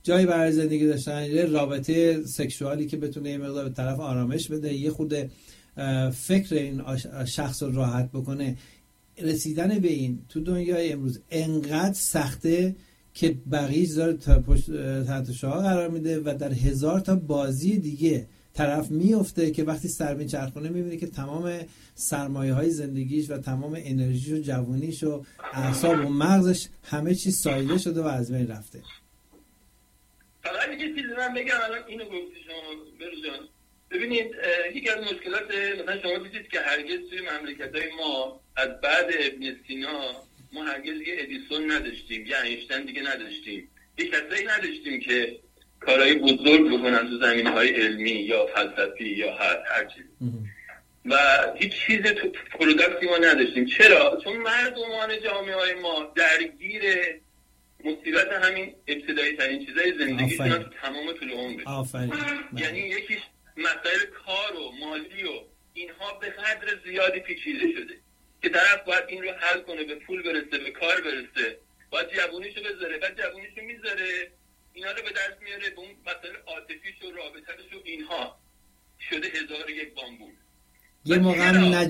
جایی برای زندگی داشتن، یه رابطه سکشوالی که بتونه یه مقدار به طرف آرامش بده، یه خود فکر این شخص رو راحت بکنه. رسیدن به این تو دنیای امروز انقدر سخته که بقیه چیزا رو تحت شعاع قرار میده و در 1000 تا بازی دیگه طرف میفته که وقتی سر میچرخونه میبینه که تمام سرمایه‌های زندگیش و تمام انرژیش و جوونیش و اعصاب و مغزش همه چیز ساییده شده و از بین رفته. فقط یه چیزی من بگم، الان اینو گفتی شما برجان. ببینید یکی از مشکلات مثلا شما دیدید که هرگز توی مملکت‌های ما از بعد ابن سینا ما هرگز یه ادیسون نداشتیم، یه اینشتین دیگه نداشتیم، یه کسایی نداشتیم که کارهای بزرگ بکنن تو زمینه‌های علمی یا فلسفی یا هر چیز. و هیچ چیز تو پروداکتی ما نداشتیم. چرا؟ چون مردمان جامعه‌های ما درگیر مصیبت همین ابتدایی ترین چیزای زندگیشون تو تمام طول عمرش. یعنی یکیش مسائل کار و مالی و اینها به قدر زیادی پیچیده شده که طرف باید این رو حل کنه، به پول برسه، به کار برسه، باید جوونیشو بذاره، بعد جوونیشو میذاره، اینا رو به دست میاره، به اون مسائل عاطفیش و رابطه‌اش و اینها شده 1001 بامبول. یه موقع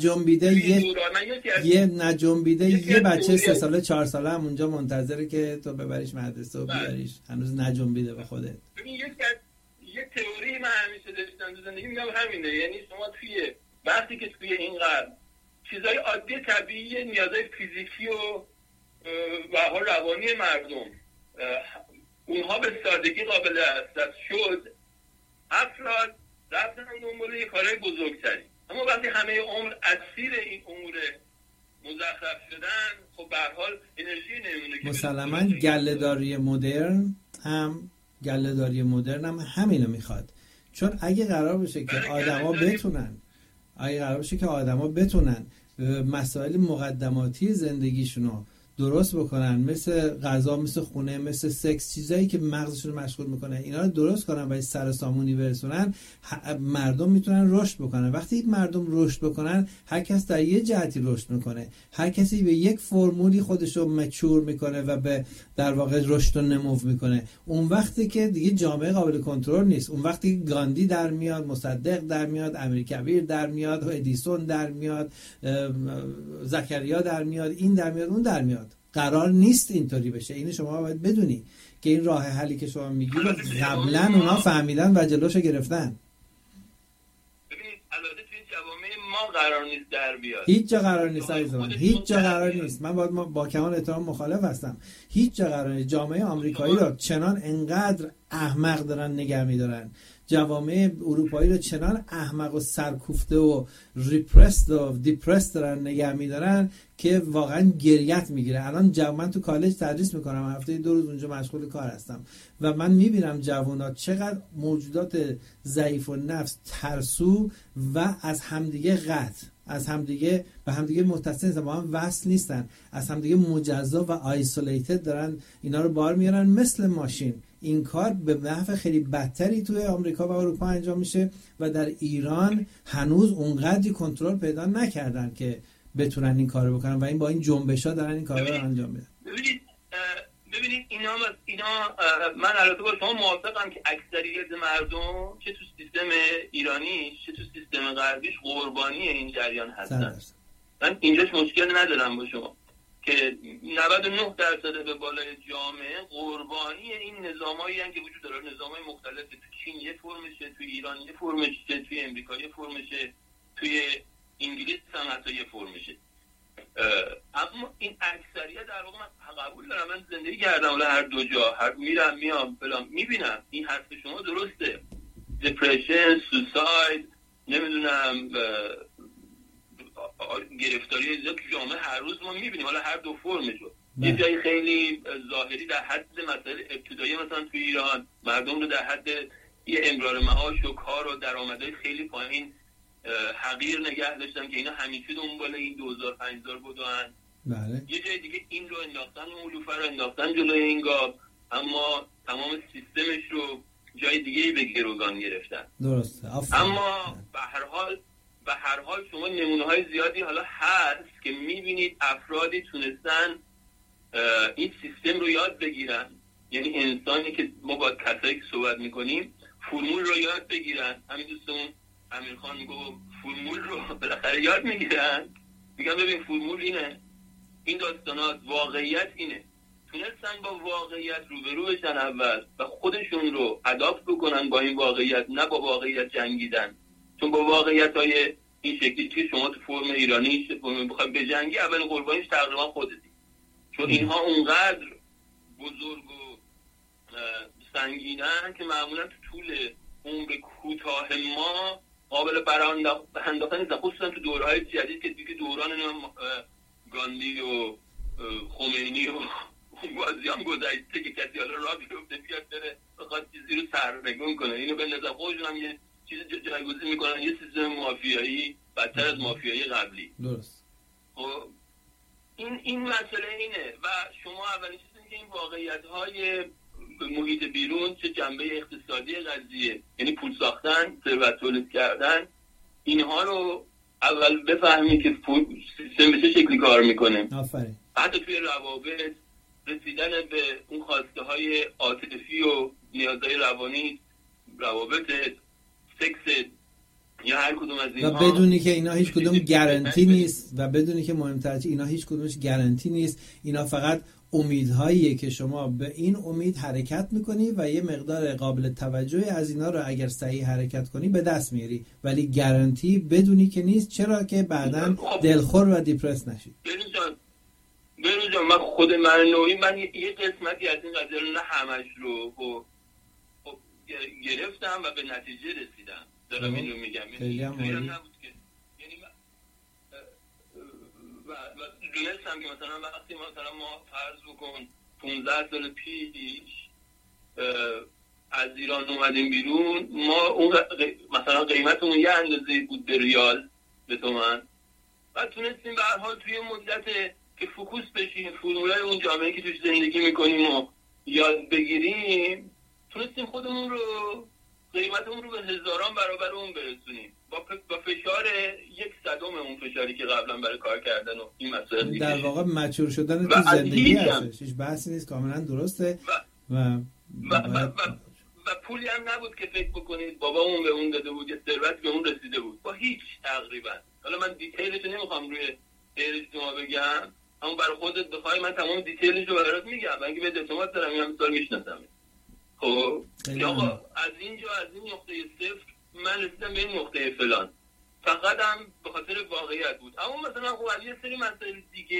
نجنبیده یه بچه 3 ساله 4 ساله هم اونجا منتظره که تو ببریش مدرسه و بیاریش، هنوز نجنبیده به خودت. ببین یه تئوری من همیشه داشتم تو زندگی، میگم همینه، یعنی شما توی وقتی که توی این قرن چیزای عادی طبیعی، نیازهای فیزیکی و روانی مردم اونها به سادگی قابل دسترس شد، افراد رفتن دنبال یه کارهای بزرگتری. اما وقتی همه عمر اسیر این امور مزخرف شدن، خب به هر حال انرژی نمیمونه. مسلماً گله‌داری مدرن هم همینو میخواد. چون اگه قرار بشه که آدما بتونن مسائل مقدماتی زندگیشونو درست بکنن، مثل غذا، مثل خونه، مثل سکس، چیزایی که مغزشون رو مشغول میکنه، اینا رو درست کنن و سر سامونی برسونن، مردم میتونن رشد بکنن. وقتی مردم رشد بکنن، هر کس در یه جهتی رشد میکنه، هر کسی به یک فرمولی خودش رو مچور میکنه و به در واقع رشد و نمو میکنه. اون وقتی که دیگه جامعه قابل کنترل نیست، اون وقتی گاندی در میاد، مصدق در میاد، امیرکبیر در میاد، ادیسون در میاد، زکریا در میاد، این در میاد، اون در میاد. قرار نیست اینطوری بشه. اینو شما باید بدونی که این راه حلی که شما میگی قبلا اونا فهمیدن و جلوشو گرفتن. ببینید البته توی جوامع ما قرار نیست در بیاد، هیچ جا قرار نیست عزیزان، هیچ جا قرار نیست. من با کمال احترام مخالف هستم. هیچ جا قرار نیست. جامعه آمریکایی رو چنان انقدر احمق دارن نگه میدارن، جوامع اروپایی رو چنان احمق و سرکوفته و ریپرست و دیپرست دارن نگه میدارن که واقعا گریت میگیره. الان من تو کالج تدریس میکنم، هفته 2 روز اونجا مشغول کار هستم و من میبینم جوونا چقدر موجودات ضعیف و نفس، ترسو و از همدیگه قطع، از همدیگه به همدیگه متصل نیستن، با هم وصل نیستن، از همدیگه مجزا و آیسولیتد دارن اینا رو بار میارن مثل ماشین. این کار به نحو خیلی بدتری توی آمریکا و اروپا انجام میشه و در ایران هنوز اونقدری کنترل پیدا نکردن که بتونن این کارو بکنن و این با این جنبش‌ها دارن این کارو رو انجام میدن. ببینید اینا من البته با شما موافقم که اکثریت مردم چه تو سیستم ایرانی چه تو سیستم غربیش قربانی این جریان هستن. من اینجاش مشکل ندارم با شما که 99% به بالای جامعه قربانی این نظامایی هستند که وجود داره. نظامای مختلف تو چین یه فرمشه، تو ایران یه فرمشه، توی امریکا یه فرمشه، توی انگلیس هم حتی یه فرمشه. اما این اکثریت در واقع من قبول دارم، من زندگی کردم ولی هر دو جا، هر میرم میام فلان، میبینم این حرف شما درسته. دپرشن، سوساید، نمیدونم گرفتاری تو جامعه هر روز ما میبینیم، حالا هر دو فرمشو. یه جایی خیلی ظاهری در حد مسائل ابتدایی مثلا تو ایران مردم رو در حد یه امرار معاش و کار و درآمدهای خیلی پایین حقیر نگه داشتن که اینا همیشه دنبال این 2000-5000 بودن. بله. یه جای دیگه این رو انداختن، مولوفه رو انداختن جلوی این گاب، اما تمام سیستمش رو جای دیگه به گروگان گرفتن. درسته. اما به هر حال شما نمونه‌های زیادی حالا هست که می‌بینید افرادی تونستن این سیستم رو یاد بگیرن، یعنی انسانی که ما با کسایی که صحبت میکنیم فرمول رو یاد بگیرن. همین دوستمون امیرخان میگه فرمول رو بالاخره یاد میگیرن، میگن ببین فرمول اینه، این داستانات واقعیت اینه. تونستن با واقعیت روبرو بشن اول و خودشون رو اداپت بکنن با این واقعیت، نه با واقعیت جنگیدن. چون با واقعیت‌های این شکلی که شما تو فرم ایرانی بخوای بجنگی، اول قربانیش تقریبا خودتی. چون اینها اونقدر بزرگ و سنگینن که معمولا تو طول عمر کوتاه ما قابل برانداختن نیستن، خصوصا تو دورهای جدید که دیگه دوران گاندی و خمینی و بازی هم گذشته که کسی حالا را بیفته بیاد بره بخواد چیزی رو سرنگون کنه، اینو به نظر خودشون هم یه چیز جایگزین میکنن، یه سیستم مافیایی بدتر از مافیایی قبلی. درست. خب این مسئله اینه و شما اولین چیزی که این واقعیت‌های محیط بیرون، چه جنبه اقتصادی قضیه، یعنی پول ساختن، ثروت تولید کردن، اینها رو اول بفهمی که سیستم به چه شکلی کار میکنه. آفرین. حتی توی روابط رسیدن به اون خواسته های عاطفی و نیازهای روانی، روابط، سکس یا هر کدوم از اینها، و بدونی که اینا هیچ کدوم گارانتی نیست و بدونی که مهمتر اینا هیچ کدومش گارانتی نیست، اینا فقط امیدهاییه که شما به این امید حرکت میکنی و یه مقدار قابل توجهی از اینا رو اگر صحیح حرکت کنی به دست میاری، ولی گارانتی بدونی که نیست، چرا که بعداً دلخور و دیپرس نشی. بروز جان من خود من نوعی من یه قسمتی از این قضیه رو، نه همش رو گرفتم و به نتیجه رسیدم. دارم این رو میگم، خیلی هم عالی. نبود که یعنی و دونستم که مثلا وقتی مثلا ما فرض بکن 15 سال پیش از ایران اومدیم بیرون، ما اون مثلا قیمتمون یه اندازه بود به ریال، به تومن، و تونستیم به هر حال توی مدت که فوکوس بشیم فرمولای اون جامعه که توش زندگی میکنیم و یاد بگیریم، تونستیم خودمون رو قیمتمون رو به هزاران برابر اون برسونیم با فشار 1/100 اون فشاری که قبلا برای کار کردن و این مسائل در واقع مچور شدن تو زندگی هستش، هیچ بحثی نیست، کاملا درسته. و پولی هم نبود که فکر بکنید بابامون به اون داده بود یا ثروت به اون رسیده بود، با هیچ تقریبا. حالا من دیتیلش نمیخوام روی شما بگم، اما برای خودت بخوای من تمام دیتیلش رو برات میگم، من که به اعتماد دارم، این مثال میشناسم. خب آقا از اینجا، از این نقطه صفر من رسیدم به این نقطه فلان، فقط هم به خاطر واقعیت بود. اما مثلا خب یه سری مسائل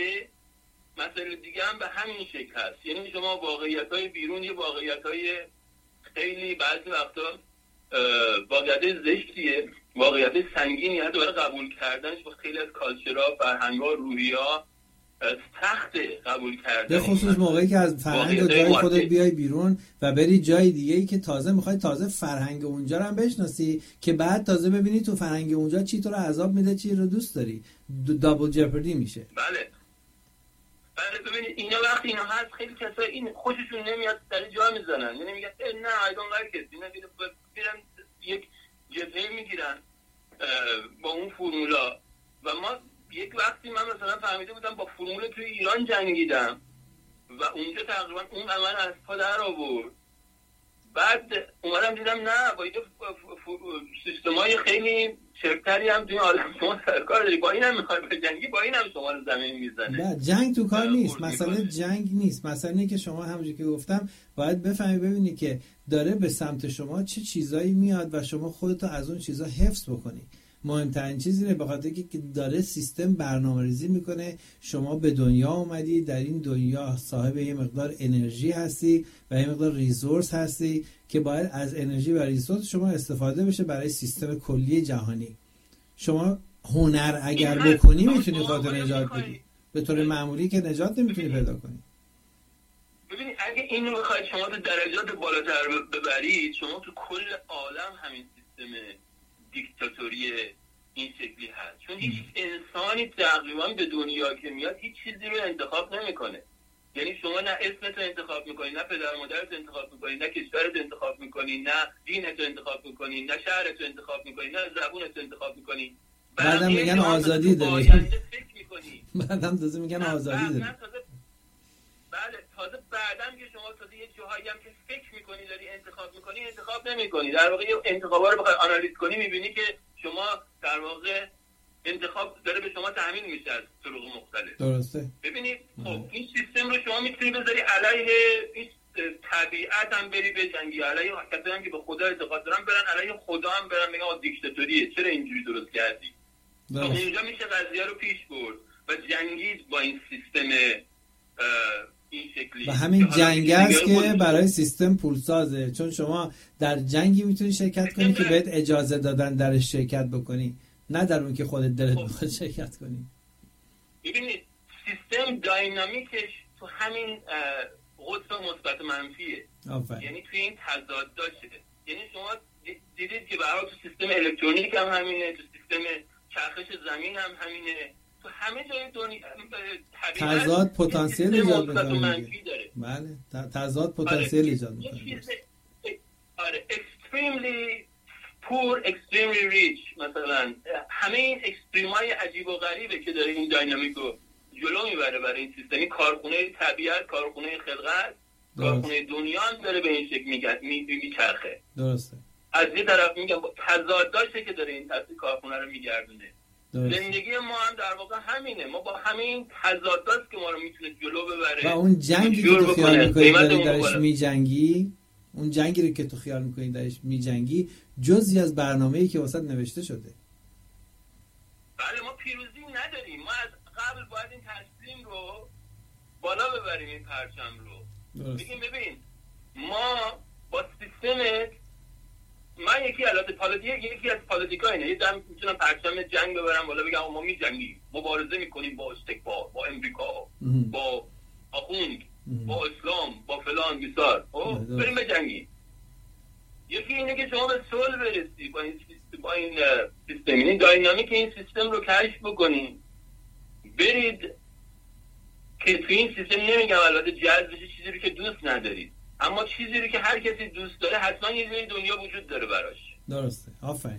دیگه هم به همین شکل هست. یعنی شما واقعیت‌های بیرون، یه واقعیت‌های خیلی بعضی وقتا واقعیت زشتیه، واقعیت سنگینی، حتی برای قبول کردنش با خیلی از کالچرها، فرهنگ‌ها، روحیه‌ها سخت قبول کردن، به خصوص موقعی که از فرهنگ و جای خودت بیای بیرون و بری جای دیگه‌ای که تازه میخوای تازه فرهنگ اونجا رو هم بشناسی، که بعد تازه ببینی تو فرهنگ اونجا چی تو رو عذاب میده، چی رو دوست داری، دابل جپردی میشه. بله ببینید اینا وقتی اینا هست، خیلی کسا این خوششون نمیاد سر جا میزنن، یعنی میگن نه I don't like it، اینا میرن یک جبهه میگیرن با اون فرمولا. و ما یک وقتی من مثلا فهمیده بودم با فرمول توی ایران جنگیدم و اونجا تقریبا اون عمل از پا در آورد. بعد اومدم دیدم نه، با یه سیستمای خیلی شرکتری هم توی عالم شما سرکار داری، با این هم میخوای بجنگی، با این هم شما رو زمین میزنه. نه جنگ تو کار نیست، مسئله جنگ نیست، مسئله اینه که شما همونجوری که گفتم باید بفهمی، ببینی که داره به سمت شما چه چیزایی میاد و شما خودتو از اون چیزا حفظ بکنی. مهمترین چیز اینه به خاطر که داره سیستم برنامه‌ریزی میکنه. شما به دنیا اومدی، در این دنیا صاحب یه مقدار انرژی هستی و یه مقدار ریسورس هستی که باید از انرژی و ریسورس شما استفاده بشه برای سیستم کلی جهانی. شما هنر اگر بکنی میتونی خودت نجات بدی، به طور معمولی که نجات نمیتونی پیدا کنی. ببینید اگه اینو بخواید شما تو درجات بالاتر ببرید، شما تو کل عالم همین سیستم دیکتاتوری این شکلی هست. چون هیچ انسانی تقریبا به دنیا که میاد هیچ چیزی رو انتخاب نمیکنه. یعنی شما نه اسمت رو انتخاب میکنی، نه پدر مادرت رو انتخاب میکنی، نه کشورت رو انتخاب میکنی، نه دینت رو انتخاب میکنی، نه شهرت رو انتخاب میکنی، نه زبونت رو انتخاب میکنی. بعدم میگن آزادی داری. بعدم تازه میگن آزادی داری. بله تازه بعدم که شما تازه یه جاهایی هم که فکر میکنی داری انتخاب میکنی انتخاب نمیکنی، در واقع انتخابا رو بخوای آنالیز کنی میبینی که شما در واقع انتخاب داره به شما تامین میشه از طرق مختلف. درسته. ببینید خب این سیستم رو شما میتونی بذاری علیه این طبیعت هم بری بجنگی، علیه کسایی هم که به خدا اعتقاد دارن برن علیه خدا هم برن بگن آقا دیکتاتوریه چرا اینجوری درست کردی. اونجا میشه قضیه رو پیش برد و جنگید با این سیستم این شکلی. و همین جنگ است که برای سیستم پولسازه، چون شما در جنگی میتونی شرکت کنی که بهت اجازه دادن درش شرکت بکنی، نه در اون که خودت دلت میخواد شرکت کنی. ببینید سیستم داینامیکش تو همین قطب مثبت منفیه. یعنی توی این تضاد داشته. یعنی شما دیدید که برای تو سیستم الکترونیک هم همینه، تو سیستم چرخش زمین هم همینه، تو همه جای دنیا تضاد پتانسیل ایجاد میکنه. بله تضاد پتانسیل ایجاد میکنه. آره extremely poor extremely rich مثلا همه این اکستریمای عجیب و غریبه که داره این داینامیک رو جلو میبره برای این سیستم. این کارخونه طبیعت، کارخونه خلقت، کارخونه دنیا هم داره به این شکل میچرخه. درسته. از یه طرف میگم تضاد داشته که داره این تاثیر کارخونه رو میگردونه. زندگی ما هم در واقع همینه، ما با همین تضادات که ما رو میتونه جلو ببره. و اون جنگی که تو خیال میکنی داری درش میجنگی، اون جنگی رو که تو خیال میکنی درش میجنگی جزئی از برنامه‌ای که واسط نوشته شده. بله ما پیروزی نداریم، ما از قبل باید این تصمیم رو بالا ببریم، این پرچم رو بگیم ببین ما با سیستمت، من یکی از پالیتیکا اینه، یه دم میتونم پرچم جنگ ببرم بالا بگم ما میجنگیم، مبارزه میکنیم با استکبار، با امریکا، با آخوند، با اسلام، با فلان بیسار، بریم بجنگیم. یکی اینه که شما به صلح برسی با این سیستم، این داینامیک این سیستم رو کشف بکنیم، برید که توی این سیستم نمیگم البته جذب بشه چیزی رو که دوست ندارید، اما چیزی رو که هر کسی دوست داره حتما یه جای دنیا وجود داره براش. درسته، آفرین.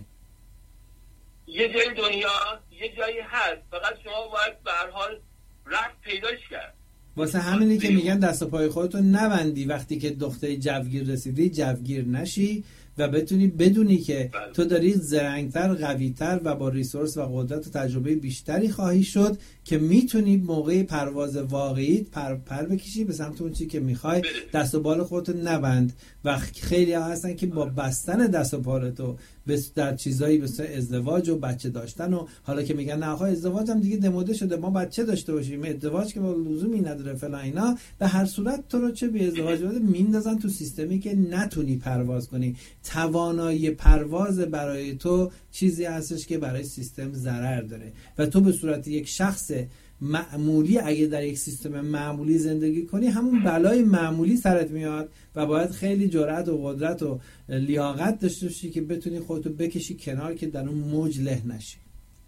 یه جای دنیا یه جایی هست، فقط شما باید به هر حال رفت پیداش کرد. واسه همینی که میگن دست و پای خودتو نبندی، وقتی که نقطه جوگیر رسیدی جوگیر نشی و بتونی بدونی که تو داری زرنگتر، قویتر و با ریسورس و قدرت و تجربه بیشتری خواهی شد که میتونی موقع پرواز واقعی پر بکشی به سمت اون چی که میخوای. دست و بال خودتو نبند. و خیلی ها هستن که با بستن دست و پارتو در چیزایی مثل ازدواج و بچه داشتن و حالا که میگن نه آقا ازدواج هم دیگه دموده شده، ما بچه داشته باشیم، ازدواج که با لزومی نداره فلان اینا، به هر صورت تو رو چه بی ازدواج بده میندازن تو سیستمی که نتونی پرواز کنی. توانایی پرواز برای تو چیزی هستش که برای سیستم ضرر داره و تو به صورت یک شخص معمولی اگه در یک سیستم معمولی زندگی کنی همون بلای معمولی سرت میاد و باید خیلی جرأت و قدرت و لیاقت داشته باشی که بتونی خودتو بکشی کنار که در اون موج له نشی.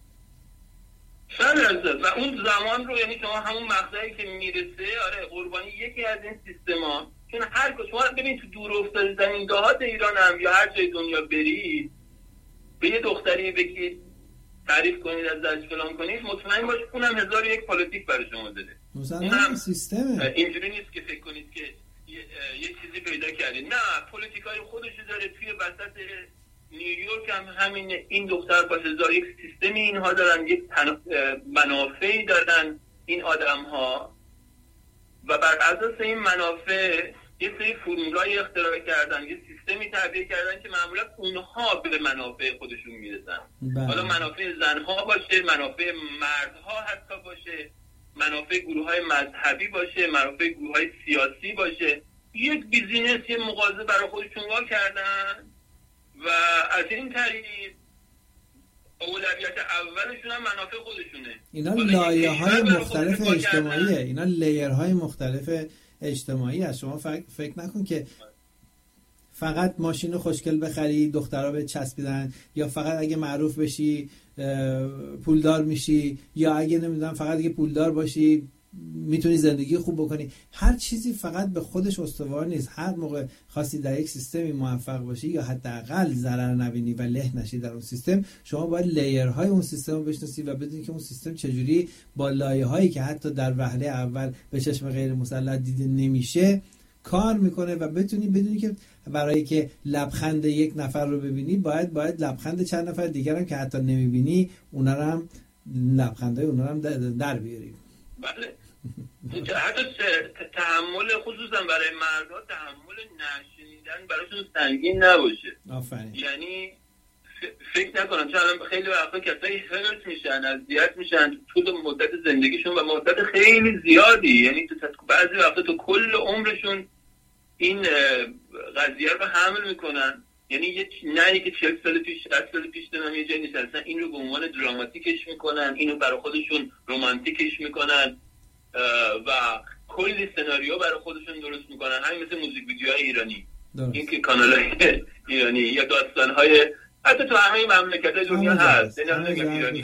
و اون زمان رو یعنی شما همون مقطعی که میرسه آره قربانی یکی از این سیستما، چون هر کجا شما ببین تو دور افتاده زمینده‌هات ایران هم یا هر جای دنیا بری به یه دختری بگید تعریف کنید ازش فلان کنید مطمئن باش اونم 1001 پالیتیک برای شما داده. اونم سیستمه. اینجوری نیست که فکر کنید که یه چیزی پیدا کردید، نه پالیتیکای خودش داره. توی وسط نیویورک هم همین این دختر با 1001 سیستمی اینها دارن، یک منافعی دارن این آدم‌ها و بر اساس این منافع یه سری فرمولای اختراع کردن، یه سیستمی تعبیه کردن که معمولا اونها به منافع خودشون میرسن. حالا منافع زنها باشه، منافع مردها حتی باشه، منافع گروه‌های مذهبی باشه، منافع گروه‌های سیاسی باشه، یک بیزینس، یه مغازه برای خودشون وا کردن و از این طریق اولویت اولشون هم منافع خودشونه. اینا لایه‌های مختلف اجتماعیه، اینا لیرهای مختلف اجتماعی هست. شما فکر نکن که فقط ماشین خوشگل بخری دخترها به چسبیدن، یا فقط اگه معروف بشی پولدار میشی، یا اگه نمیدونم فقط اگه پولدار باشی میتونی زندگی خوب بکنی. هر چیزی فقط به خودش استوار نیست. هر موقع خواستی در یک سیستمی موفق باشی یا حداقل ضرر نبینی و له نشی در اون سیستم، شما باید لیرهای اون سیستم رو بشناسی و بدونی که اون سیستم چجوری با لایه‌هایی که حتی در وهله اول به چشم غیر مسلط دیده نمیشه کار میکنه و بدونی که برای که لبخند یک نفر رو ببینی باید لبخند چند نفر دیگر هم که حتی نمیبینی اونا رو هم لبخندای اونا رو هم در بیاری. بله. حتی تحمل خصوصا برای مردها تحمل نشنیدن براشون سنگین نباشه. آفرین. یعنی فکر نکنم چون الان خیلی وقتا کسایی هرت میشن، اذیت میشن طول مدت زندگیشون و مدت خیلی زیادی، یعنی بعضی وقتا تو کل عمرشون این قضیه رو حمل میکنن. یعنی نه که 40 سال پیش 60 سال پیش دارن یه جایی نشستن این رو به عنوان دراماتیکش میکنن، اینو برای خودشون رمانتیکش میکنن و کلی سناریو برای خودشون درست میکنن. همین مثل موزیک ویدیوهای ایرانی درست. این که کانال‌های ایرانی یا داستان‌های حتی تو همه مملکت‌های دنیا هست، همه ایرانی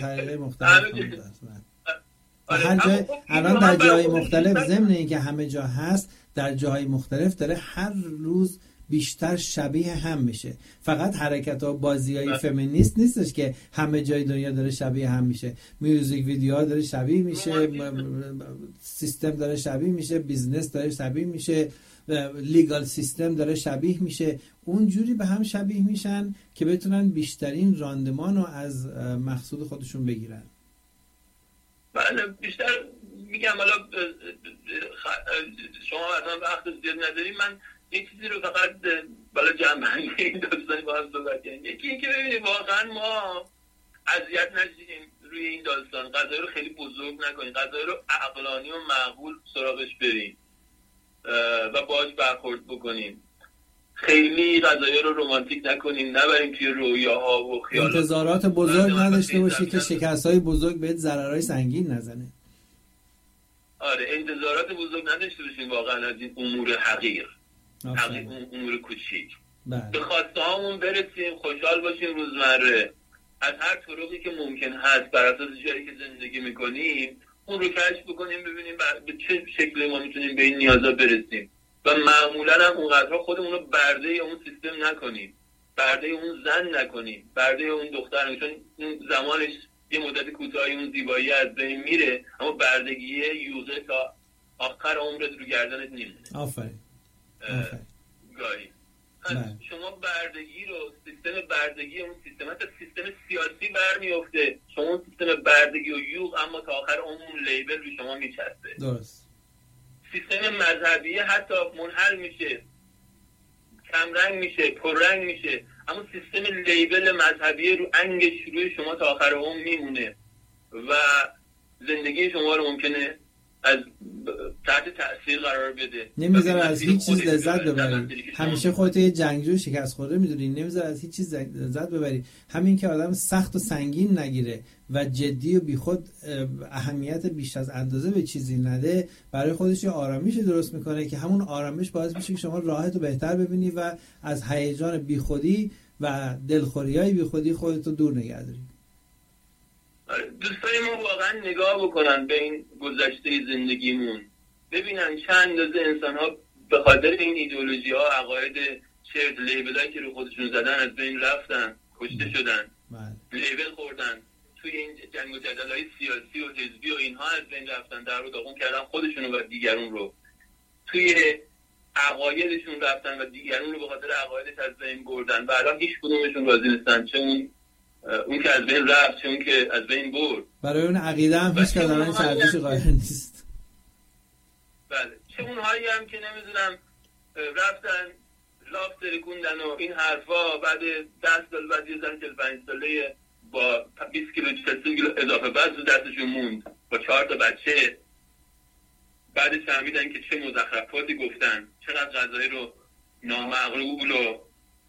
الان در جای مختلف ضمن اینکه همه جا هست در جاهای مختلف داره هر روز بیشتر شبیه هم میشه. فقط حرکت ها بازیای فمینیست نیستش که همه جای دنیا داره شبیه هم میشه. میوزیک ویدیوها داره شبیه میشه، سیستم داره شبیه میشه، بیزنس داره شبیه میشه، لیگال سیستم داره شبیه میشه. اونجوری به هم شبیه میشن که بتونن بیشترین راندمان رو از مقصود خودشون بگیرن. بله بیشتر میگم حالا شما اصلا وقت زیاد نداریم، من یک چیزی رو فقط بالا جنبندی این داستانی با هم صحبت کنیم. یکی این که ببینید واقعا ما اذیت نشیم روی این داستان، قضایی رو خیلی بزرگ نکنیم، قضایی رو عقلانی و معقول سراغش بریم و باهاش برخورد بکنیم. خیلی قضایی رو رمانتیک نکنیم، نبریم توی رویاها و خیالات. انتظارات بزرگ نداشته باشی که شکست‌های بزرگ بهت ضررهای سنگین نزنه. آره انتظارات بزرگ نداشته باشیم واقعا از این امور حقیر، امور کوچیک. به خواسته هامون برسیم، خوشحال باشیم روزمره، از هر طرقی که ممکن هست بر اساس جایی که زندگی میکنیم اون رو کشف بکنیم، ببینیم به چه شکلی ما میتونیم به این نیازا برسیم و معمولا هم اونقدرها خودمون رو برده اون سیستم نکنیم، برده اون زن نکنیم، برده اون دختر نکنیم، چون اون زمانش یه مدت کوتاهی اون زیبایی از بین میره، اما بردگی یوزه تا آخر عمرت رو گردنت نمیمونه. آفرین. گاهی شما بردگی رو سیستم بردگی اون سیستم سیاسی برمیفته، شما اون سیستم بردگی و یوغ اما تا آخر اون لیبل رو شما میچسبه. درست. سیستم مذهبی حتی منحل میشه، کمرنگ میشه، پررنگ میشه، اما سیستم لیبل مذهبی رو انگش روی شما تا آخر اون میمونه و زندگی شما رو ممکنه از تحت تأثیر قرار بده، نمیذاره از هیچ چیز لذت ببری. همیشه خودت یه جنگجو شکست خورده میدونی، نمیذاره از هیچ چیز لذت ببری. همین که آدم سخت و سنگین نگیره و جدی و بیخود اهمیت بیش از اندازه به چیزی نده، برای خودش یه آرامش درست میکنه که همون آرامش باعث میشه که شما راحت و بهتر ببینی و از هیجان بیخودی و دلخوریای بیخودی خودتو دور نگه داری. دوستای ما واقعا نگاه بکنن به این گذشته زندگیمون، ببینن چند اندازه انسان ها به خاطر این ایدئولوژی ها، عقاید، چرت، لیبلایی که رو خودشون زدن از بین رفتن، کشته شدن، لیبل خوردن، توی این جنگ و جدل‌های سیاسی و حزبی و اینها از بین رفتن، در رو داغون کردن خودشون و دیگرون رو، توی عقایدشون رفتن و دیگرون رو به خاطر عقایدش از بین بردن و الان هیچ کدومشون راضی نیستن، چه اون که از بین رفت چه اون که از بین برد. برای اون عقیده هم هیچ کدوم این ارزش قائل نیست. بله چه اونهایی هم که نمیدونم رفتن لاف ترکوندن و این حرفا، بعد 10 سال بعد یه زن 45 ساله با 20 کیلو 40 کیلو اضافه وزن دستشون موند با 4 تا بچه، بعدش فهمیدن که چه مزخرفاتی گفتن، چقدر غذایی رو نامعقول و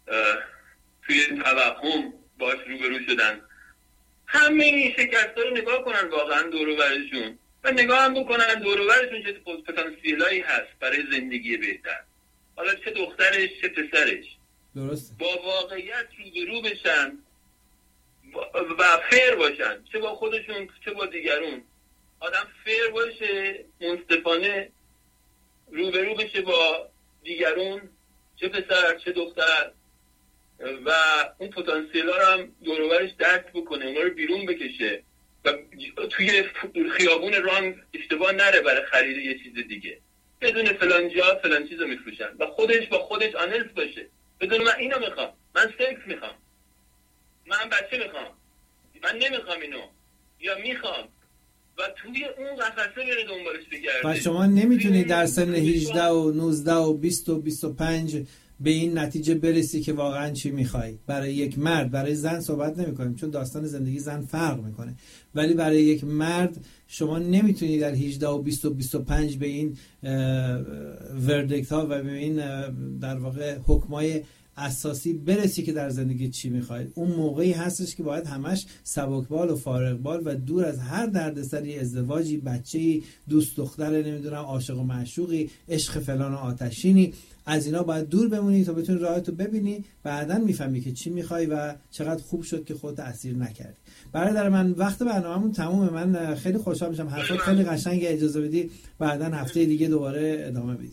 توی توهم باش روبرو شدن. همه این شکست‌ها رو نگاه کنن واقعا دور و برشون و نگاه هم بکنن دور و برشون چه پتانسیلایی هست برای زندگی بهتر، حالا چه دخترش چه پسرش. درسته. با واقعیت روبرو بشن و فیر باشن، چه با خودشون چه با دیگرون. آدم فیر باشه، منصفانه روبرو بشه با دیگرون، چه پسر چه دختر، و اون پتانسیل ها رو هم دور و برش درک بکنه، اونا رو بیرون بکشه و توی خیابون ران اشتباه نره برای خرید یه چیز دیگه، بدون فلان جا فلان چیز رو میفروشن و خودش با خودش آنست باشه، بدون من اینو میخوام، من سکس میخوام، من بچه میخوام، من نمیخوام اینو یا میخوام، و توی اون قفسه بره دنبالش بگرده. و شما نمیتونید در سن 18 و 19 و 20 و 25 به این نتیجه برسی که واقعا چی میخوای. برای یک مرد، برای زن صحبت نمی کنیم چون داستان زندگی زن فرق میکنه، ولی برای یک مرد شما نمیتونید در 18 و 20 و 25 به این وردکت ها و به این در واقع حکمای اساسی برسی که در زندگی چی میخواید. اون موقعی هستش که باید همش سبکبال و فارغبال و دور از هر دردسری، ازدواجی، بچه‌ای، دوست دختر، نمیدونم عاشق و معشوقی، عشق فلان و آتشینی، از اینا باید دور بمونی تا بتونی راهتو ببینی، بعداً میفهمی که چی میخوای و چقدر خوب شد که خودت اسیر نکردی. برادر من وقت برنامه‌مون تمومه. من خیلی خوشحال میشم، حرفات خیلی قشنگه، اجازه بدی بعداً هفته دیگه دوباره ادامه بدیم.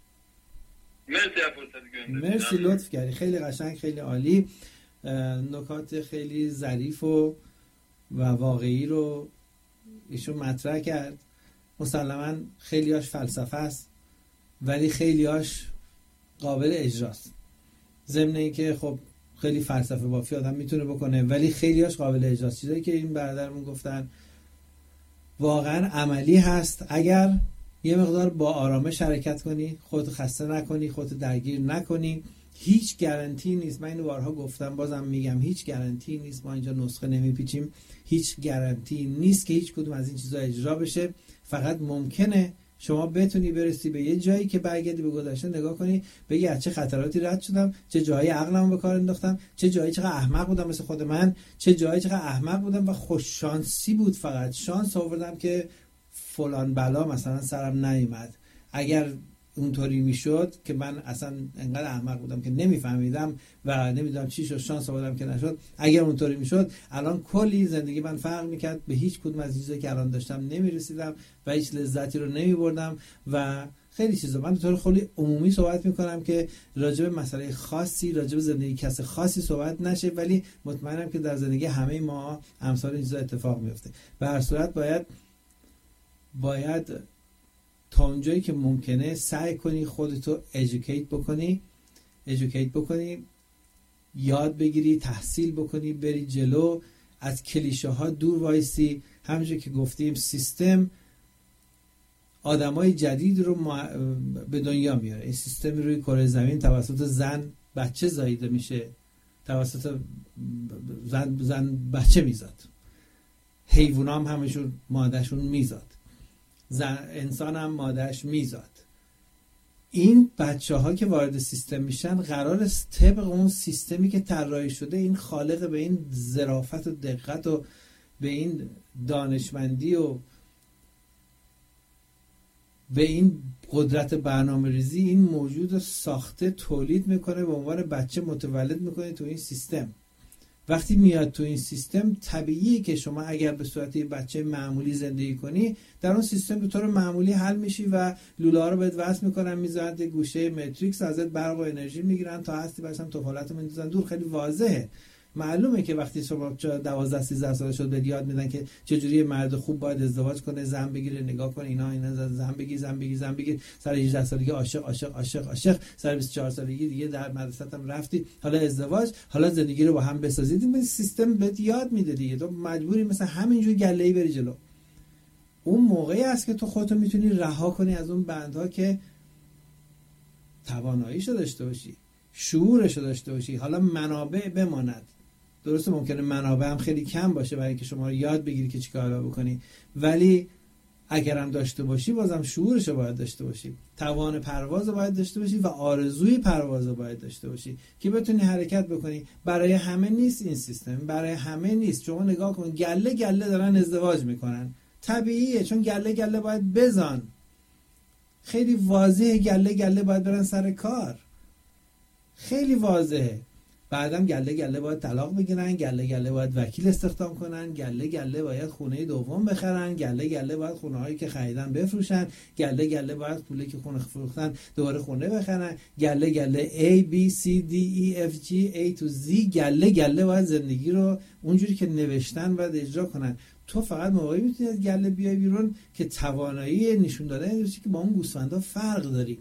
مرسی، لطف کردی، خیلی قشنگ، خیلی عالی، نکات خیلی ظریف و واقعی رو ایشون مطرح کرد. مسلماً خیلیاش فلسفه است ولی خیلیاش قابل اجراست، ضمن اینکه خب خیلی فلسفه بافی آدم میتونه بکنه ولی خیلیاش قابل اجراست. چیزایی که این برادرمون گفتن واقعا عملی هست اگر یه مقدار با آرامش حرکت کنی، خودت خسته نکنی، خودت درگیر نکنی. هیچ گارانتی نیست، من اینو بارها گفتم بازم میگم، هیچ گارانتی نیست، ما اینجا نسخه نمیپیچیم، هیچ گارانتی نیست که هیچ کدوم از این چیزا اجرا بشه. فقط ممکنه شما بتونی برسی به یه جایی که برگردی به گذشته نگاه کنی بگی از چه خطراتی رد شدم، چه جایی عقلمو به کار انداختم، چه جایی چقدر احمق بودم مثل خود من، چه جایی چقدر احمق بودم و خوش شانسی بود، فقط شانس آوردم که فلان بلا مثلا سرم نیامد. اگر اونطوری میشد که من اصلا انقدر احمق بودم که نمیفهمیدم و نمیدونم چی شد، شانس آوردم که نشد، اگر اونطوری میشد الان کلی زندگی من فرق میکرد، به هیچ کدوم از چیزایی که الان داشتم نمیرسیدم و هیچ لذتی رو نمیبردم و خیلی چیزا. من به طور خیلی عمومی صحبت میکنم که راجع به مسئله خاصی، راجع به زندگی کس خاصی صحبت نشه، ولی مطمئنم که در زندگی همه ما امثال این چیزا اتفاق میفته. به هر صورت باید تا اونجایی که ممکنه سعی کنی خودتو educate بکنی، یاد بگیری، تحصیل بکنی، بری جلو، از کلیشه ها دور وایسی. همونجور که گفتیم سیستم آدمای جدید رو به دنیا میاره. این سیستم روی کره زمین توسط زن بچه زاییده میشه، توسط زن بچه میزاد، حیوونا هم همشون مادهشون میزاد، انسان هم مادهش میزاد. این بچه ها که وارد سیستم میشن قرار طبق اون سیستمی که طراحی شده این خالق به این ظرافت و دقت و به این دانشمندی و به این قدرت برنامه ریزی این موجود ساخته تولید میکنه، به عنوان بچه متولد میکنه تو این سیستم. وقتی میاد تو این سیستم طبیعیه که شما اگر به صورت یه بچه معمولی زندگی کنی در اون سیستم به طور معمولی حل میشی و لوله ها رو بهت وصل میکنن، میذارن گوشه ماتریکس، ازت برق و انرژی میگیرن تا هستی باشن توفالت رو میندازن دور. خیلی واضحه، معلومه که وقتی شما 12-13 سال شد بهت یاد میدن که چجوری مرد خوب باید ازدواج کنه، زن بگیره، نگاه کنه، اینا زن بگیر، سر 18 سالگی عاشق، سر 24 سالگی دیگه در مدرسه هم رفتی، حالا ازدواج، حالا زندگی رو با هم بسازید. این سیستم بهت یاد میده دیگه، تو مجبوری مثلا همینجوری گله‌ای بری جلو. اون موقعی است که تو خودت میتونی رها کنی از اون بندها که تواناییشو داشته باشی، شعورشو داشته باشی. حالا منابع بماند، درسته ممکنه منابع هم خیلی کم باشه برای اینکه شما رو یاد بگیری که چیکار بکنی، ولی اگرم داشته باشی بازم شعورشو باید داشته باشی، توان پرواز رو باید داشته باشی و آرزوی پرواز رو باید داشته باشی که بتونی حرکت بکنی. برای همه نیست این سیستم، برای همه نیست. شما نگاه کن، گله دارن ازدواج میکنن، طبیعیه، چون گله باید بزن، خیلی واضحه، گله باید برن سر کار، خیلی واضحه. بعدم گله گله باید طلاق بگیرن، گله گله باید وکیل استخدام کنن، گله گله باید خونه دوم بخرن، گله گله باید خونه هایی که خریدن بفروشن، گله گله باید پولی که خونه فروختن دوباره خونه بخرن، گله گله A B C D E F G A to Z، گله گله باید زندگی رو اونجوری که نوشتن باید اجرا کنن. تو فقط موقعی میتونی از گله بیای بیرون که توانایی نشون دادن این که با اون گوسفندا فرق داری.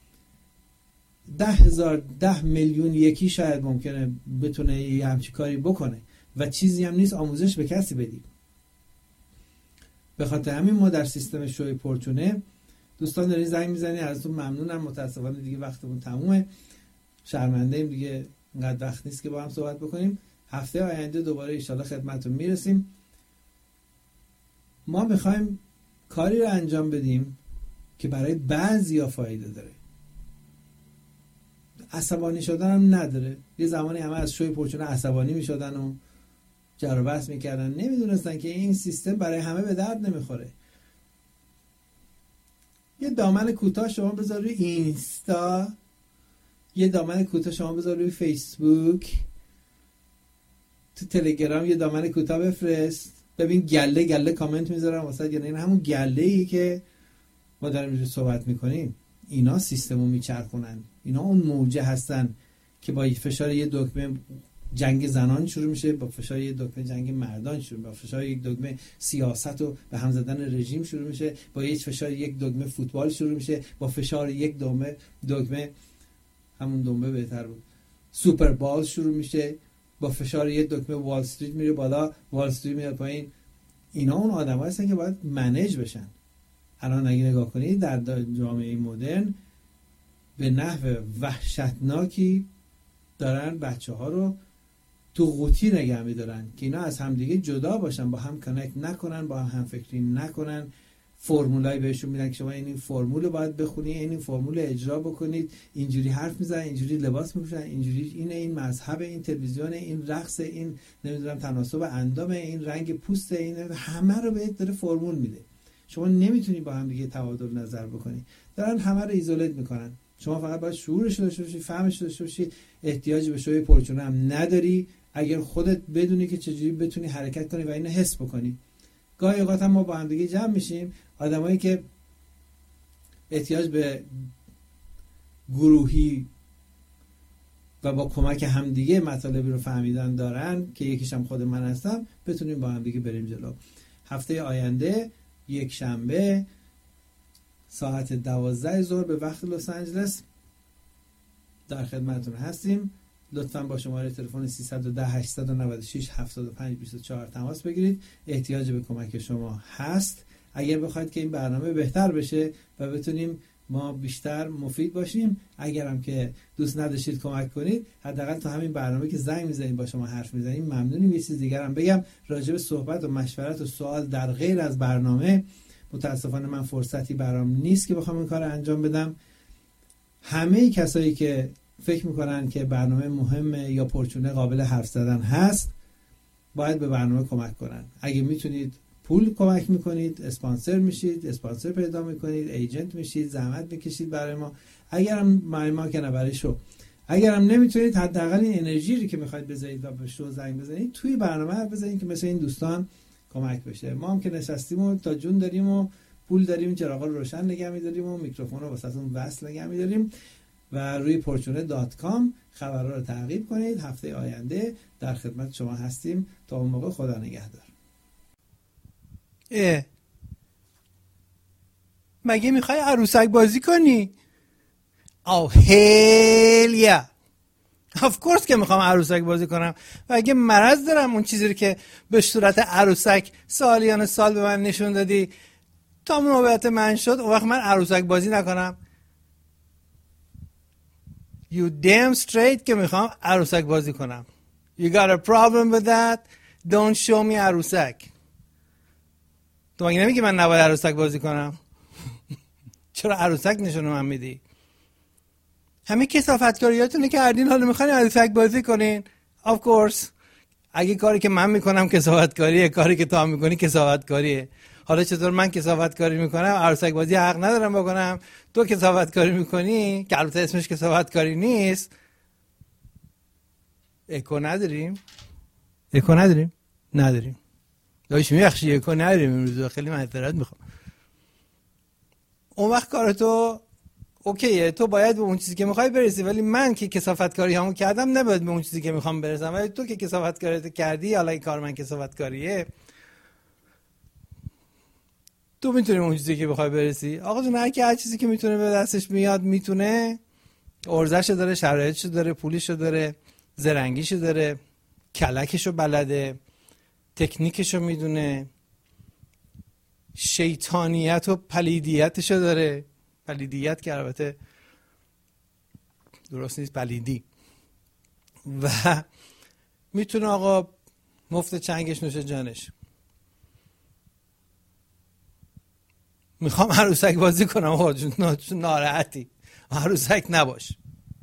10 میلیون یکی شاید ممکنه بتونه یه همچی کاری بکنه و چیزی هم نیست آموزش به کسی بدی. به خاطر همین ما در سیستم شوی پورچونه دوستان دارین زنگ میزنی، ازتون ممنونم. متاسفانه دیگه وقتمون تمومه، شرمنده ایم دیگه، اینقدر وقت نیست که با هم صحبت بکنیم. هفته آینده دوباره ان شاءالله خدمتتون میرسیم. ما میخوایم کاری رو انجام بدیم که برای بعضیا فایده داره، عصبانی شدن هم نداره. یه زمانی همه از شوی پورچونه عصبانی میشدن و جر و بحث میکردن، نمیدونستن که این سیستم برای همه به درد نمیخوره. یه دامن کوتاه شما بذار روی اینستا، یه دامن کوتاه شما بذار روی فیسبوک، تو تلگرام یه دامن کوتاه بفرست، ببین گله گله کامنت میذارن واسه، یعنی این همون گله ای که ما داریم صحبت میکنیم. اینا سیستمو میچرخونن، اینا اون موجه هستن که با فشار یه دکمه جنگ زنان شروع میشه، با فشار یه دکمه جنگ مردان شروع، با فشار یک دکمه سیاست و به هم زدن رژیم شروع میشه، با یک فشار یک دکمه فوتبال شروع میشه، با فشار یک دکمه همون دنبه بهتر بود سوپر بال شروع میشه، با فشار یک دکمه وال استریت میره بالا، وال استریت میاد پایین. اینا اون آدم‌ها هستن که باید منیج بشن. الان اگه نگاه کنید در جامعه مدرن به نحو وحشتناکی دارن بچه‌ها رو تو قوطی نگه می‌دارن که اینا از همدیگه جدا باشن، با هم کانکت نکنن، با هم فکری نکنن. فرمولایی بهشون میدن که شما این فرمول رو باید بخونید، این فرمول اجرا بکنید، اینجوری حرف میزنن، اینجوری لباس میپوشن، اینجوری این مذهب، این تلویزیون، این رقص، این نمیدونم تناسب اندام، این رنگ پوست، این همه رو بهت داره فرمول میده. شما نمیتونی با هم دیگه تبادل نظر بکنی، دارن همه رو ایزولیت میکنن. شما فقط باید شعورش داشته باشی، فهمش داشته باشی، احتیاجی به شوی پورچونه هم نداری اگر خودت بدونی که چجوری بتونی حرکت کنی و اینو حس بکنی. گاهی اوقات هم ما با هم دیگه جمع میشیم، آدمایی که احتیاج به گروهی و با کمک همدیگه مطالبی رو فهمیدن دارن که یکیش هم خود من هستم، بتونیم با هم دیگه بریم جلو. هفته آینده یک شنبه ساعت 12 ظهر به وقت لس آنجلس در خدمتتون هستیم. لطفاً با شماره تلفن 310 896 75 24 تماس بگیرید. احتیاج به کمک شما هست. اگر بخواید که این برنامه بهتر بشه و بتونیم ما بیشتر مفید باشیم، اگرم که دوست نداشتید کمک کنید، حداقل تو همین برنامه که زنگ میزنیم با شما حرف میزنیم ممنونیم. یه چیز دیگر هم بگم راجع به صحبت و مشورت و سوال در غیر از برنامه، متاسفانه من فرصتی برام نیست که بخوام این کار انجام بدم. همه کسایی که فکر میکنن که برنامه مهمه یا پورچونه قابل حرف زدن هست باید به برنامه کمک کنن. اگه میتونید پول کمک میکنید، اسپانسر میشید، اسپانسر پیدا میکنید، ایجنت میشید، زحمت میکشید برای ما. اگرم ما که نه برای شو، اگرم نمیتونید حداقل این انرژی که میخواید بذارید و به شو زنگ بزنید توی برنامه حرف بزنید که مثل این دوستان کمک بشه. ما هم که نشستیم و تا جون داریم و پول داریم، چراغا رو روشن نگه می‌داریم و میکروفون رو واسهتون وصل نگه می‌داریم و روی porchune.com خبرها رو تعقیب کنید. هفته آینده در خدمت شما هستیم. تا اون موقع خدا نگهدار. مگه میخوای عروسک بازی کنی؟ Oh hell yeah. Of course که میخوام عروسک بازی کنم و اگه مرض دارم اون چیزی که به صورت عروسک سالیان سال به من نشون دادی تا نوبت من شد، اون وقت من عروسک بازی نکنم. You damn straight که میخوام عروسک بازی کنم. You got a problem with that? Don't show me عروسک. تو مگه نمیگی من نباید عروسک بازی کنم؟ چرا عروسک نشون من میدی؟ همه کثافتکاریاتونو کردین حالا میخواین عروسک بازی کنین؟ Of course. اگه کاری که من میکنم کثافتکاریه، کاری که تو هم میکنی کثافتکاریه. حالا چطور من کثافتکاری میکنم عروسک بازی حق ندارم بکنم، تو کثافتکاری میکنی که البته اسمش کثافتکاری نیست. اکو نداریم؟ نداریم. داشت میخشی اکو نداریم امروز، خیلی معذرت میخوام. اون وقت کارتو اوکیه، تو باید به اون چیزی که میخوای برسی، ولی من که کثافتکاری همون کردم نباید به اون چیزی که میخوام برسم. ولی تو که کثافتکاریت کردی، حالا این کار من کثافتکاریه، تو میتونی اون چیزی که بخوای برسی. آقا جون هر چیزی که میتونه به دستش میاد میتونه، ارزشو داره، شرایطشو داره، پولشو داره، زرنگیشو داره، کلکشو بلده، تکنیکشو میدونه، شیطانیت و پلیدیتشو داره. پلیدیت که البته درست نیست، پلیدی. و میتونه آقا مفت چنگش نوشه جانش. میخوام عروسک بازی کنم آقا جون، ناراحتی عروسک نباش.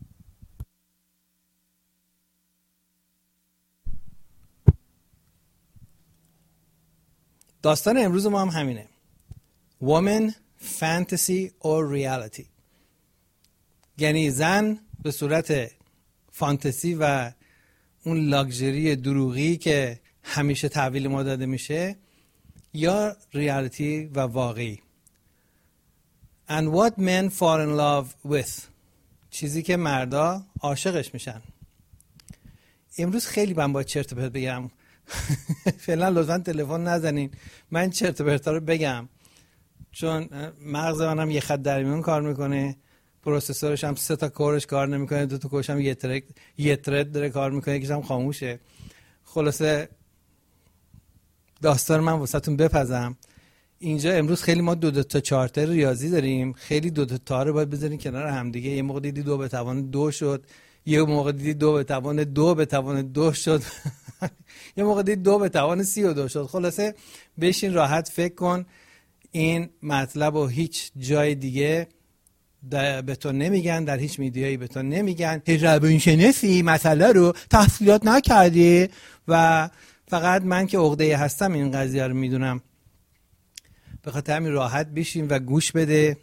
داستان امروز ما هم همینه. Woman, fantasy or reality. یعنی زن به صورت فانتزی و اون لاکچری دروغی که همیشه تحویل ما داده میشه، یا ریالیتی و واقعی. And what men fall in love with. چیزی که مردا عاشقش میشن. امروز خیلی من باید چرت و پرت بگم. فعلا لطفا تلفن نزنین، من چرت و پرتا رو بگم، چون مغز منم یه خط در میون کار میکنه، پروسسورش هم 3 تا کورش کار نمیکنه، 2 تا کورش هم یه ترد داره کار میکنه، یکیش هم خاموشه. خلاصه داستان من واسهتون بپزم. اینجا امروز خیلی ما 2 تا چارت ریاضی داریم، خیلی 2 تا رو باید بذارین کنار هم دیگه. یه موقع دیدی 2 به توان 2 شد، یه موقع دیدی 2 به توان 2 به توان 2 شد، یه موقع دیدی 2 به توان 32 شد. خلاصه بشین راحت فکر کن. این مطلب رو هیچ جای دیگه به تو نمیگن، در هیچ میدیایی به تو نمیگن. هیچ روانشناسی مسئله رو تحصیلات نکردی و فقط من که عقده هستم این قضیه رو میدونم. به خاطر همین راحت بشین و گوش بده.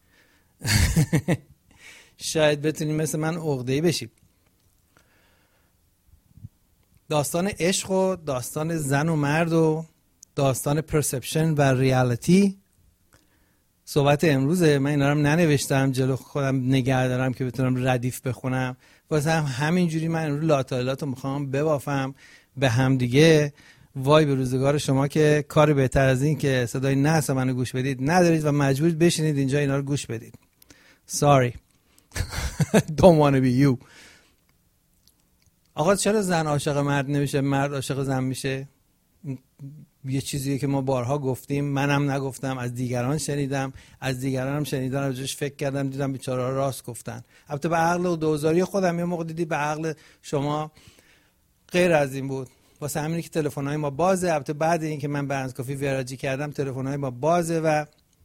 شاید بتونی مثل من عقده‌ای بشی. داستان عشق و داستان زن و مرد و داستان پرسپشن و ریالیتی صحبت امروزه. من اینا رو ننوشتم، جلو خودم نگه دارم که بتونم ردیف بخونم. واسه همینجوری من امروز لاتایلات رو میخوام ببافم به هم دیگه. وای به روزگار شما که کار بهتر از این که صدای نحس منو گوش بدید ندارید و مجبور بشینید اینجا اینا رو گوش بدید. Sorry. Don't want to be you. آقا چرا زن عاشق مرد نمیشه، مرد عاشق زن میشه؟ یه چیزیه که ما بارها گفتیم، منم نگفتم، از دیگران شنیدم، از دیگرانم شنیدم، ازش فکر کردم، دیدم بیچاره‌ها راست گفتن. البته به عقل و دوزاری خودم یه موقع دیدی به عقل شما غیر از این بود. واسه همینه که تلفن‌های ما بازه. البته بعد اینکه من برنز کافی ویراجی کردم تلفن‌های ما بازه و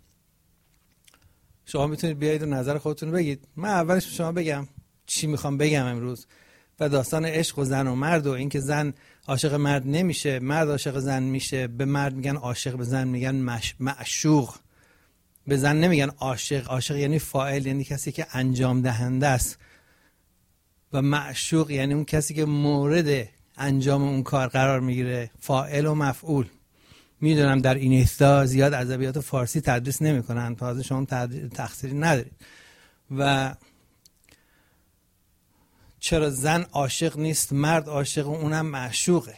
شما میتونید بیایید و نظر خودتون رو بگید. من اولش به شما بگم چی میخوام بگم امروز. و داستان عشق و زن و مرد و اینکه زن عاشق مرد نمیشه، مرد عاشق زن میشه. به مرد میگن عاشق، به زن میگن معشوق. به زن نمیگن عاشق. عاشق یعنی فاعل، یعنی کسی که انجام دهنده است، و معشوق یعنی اون کسی که مورد انجام اون کار قرار میگیره، فاعل و مفعول. میدونم در این استا زیاد ادبیات فارسی تدریس نمیکنن، تازه شما تقصیری ندارید. و چرا زن عاشق نیست، مرد عاشق و اونم معشوقه؟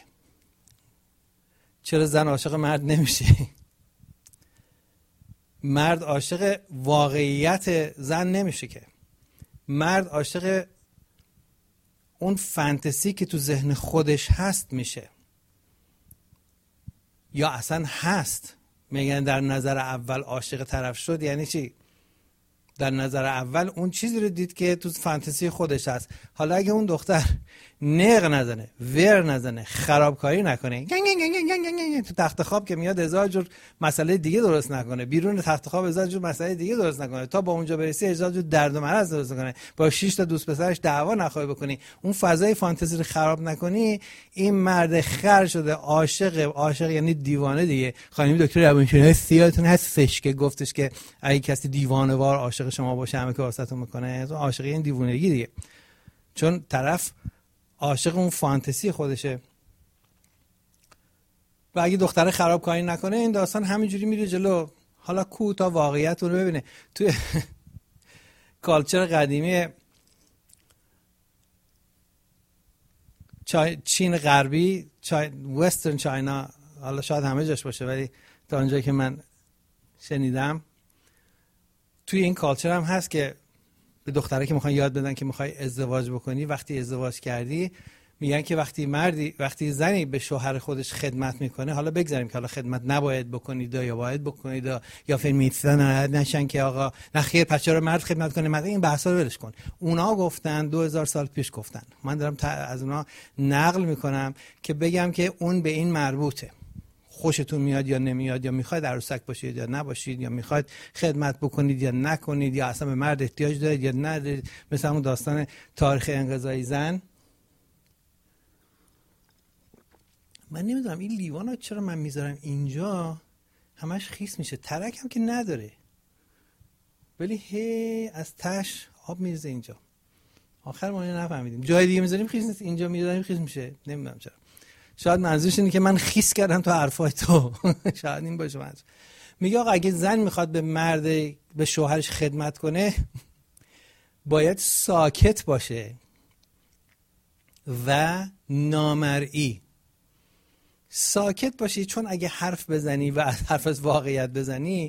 چرا زن عاشق مرد نمیشه؟ مرد عاشق واقعیت زن نمیشه که. مرد عاشق اون فانتزی که تو ذهن خودش هست میشه، یا اصلا هست. میگن در نظر اول عاشق طرف شد. یعنی چی؟ در نظر اول اون چیزی رو دید که تو فانتزی خودش هست. حالا اگه اون دختر نق نزنه، ور نزنه، خرابکاری نکنه، تو تخت خواب که میاد هزار جور مسئله دیگه درست نکنه، بیرون تخت خواب هزار جور مسئله دیگه درست نکنه، تا با اونجا برسی هزار جور درد و مرض درست نکنه، با 6 تا دوست پسرش دعوا نخواهی بکنی، اون فضای فانتزی رو خراب نکنی، این مرد خر شده عاشق یعنی دیوانه دیگه. خانم دکتر روانشناسی یادتون هستش که گفتش که اگه کسی دیوانه وار عاشق شما باشه همه که واسطون میکنه، عاشقی این دیوانگی دیگه. چون طرف عاشق اون فانتزی خودشه و اگه دختره خراب کاری نکنه این داستان همینجوری میره جلو. حالا کو تا واقعیت رو ببینه. توی کالچر قدیمی چین غربی، وسترن چاینا، حالا شاید همه جاش باشه ولی تا اونجایی که من شنیدم توی این کالچر هم هست که به دختره که میخوان یاد بدن که میخوای ازدواج بکنی، وقتی ازدواج کردی میگن که وقتی زنی به شوهر خودش خدمت میکنه، حالا بگذاریم که حالا خدمت نباید بکنید یا باید بکنید یا فیلم میتونن نشن که آقا نخیر پس چرا مرد خدمت کنه، مرد این بحثا رو ولش کن. اونا گفتن 2000 سال پیش گفتن، من دارم از اونا نقل میکنم که بگم که اون به این مربوطه. خوشتون میاد یا نمیاد، یا میخواید عروسک باشید یا نباشید، یا میخواید خدمت بکنید یا نکنید، یا اصلا به مرد احتیاج دارید یا ندارید. مثل همون داستان تاریخ انقضای زن. من نمیدونم این لیوانا چرا من میذارم اینجا همش خیس میشه، ترک هم که نداره ولی هی از تش آب میریزه اینجا. آخر ما اینو نفهمیدیم، جای دیگه میذاریم خیس نیست، اینجا میذاریم خیس میشه. نمیدونم چرا. شاید منظورش اینه که من خیس کردم تو حرفای تو. شاید این باشه منظور. میگه آقا اگه زن میخواد به شوهرش خدمت کنه باید ساکت باشه و نامرئی. ساکت باشی، چون اگه حرف بزنی و از حرفت واقعیت بزنی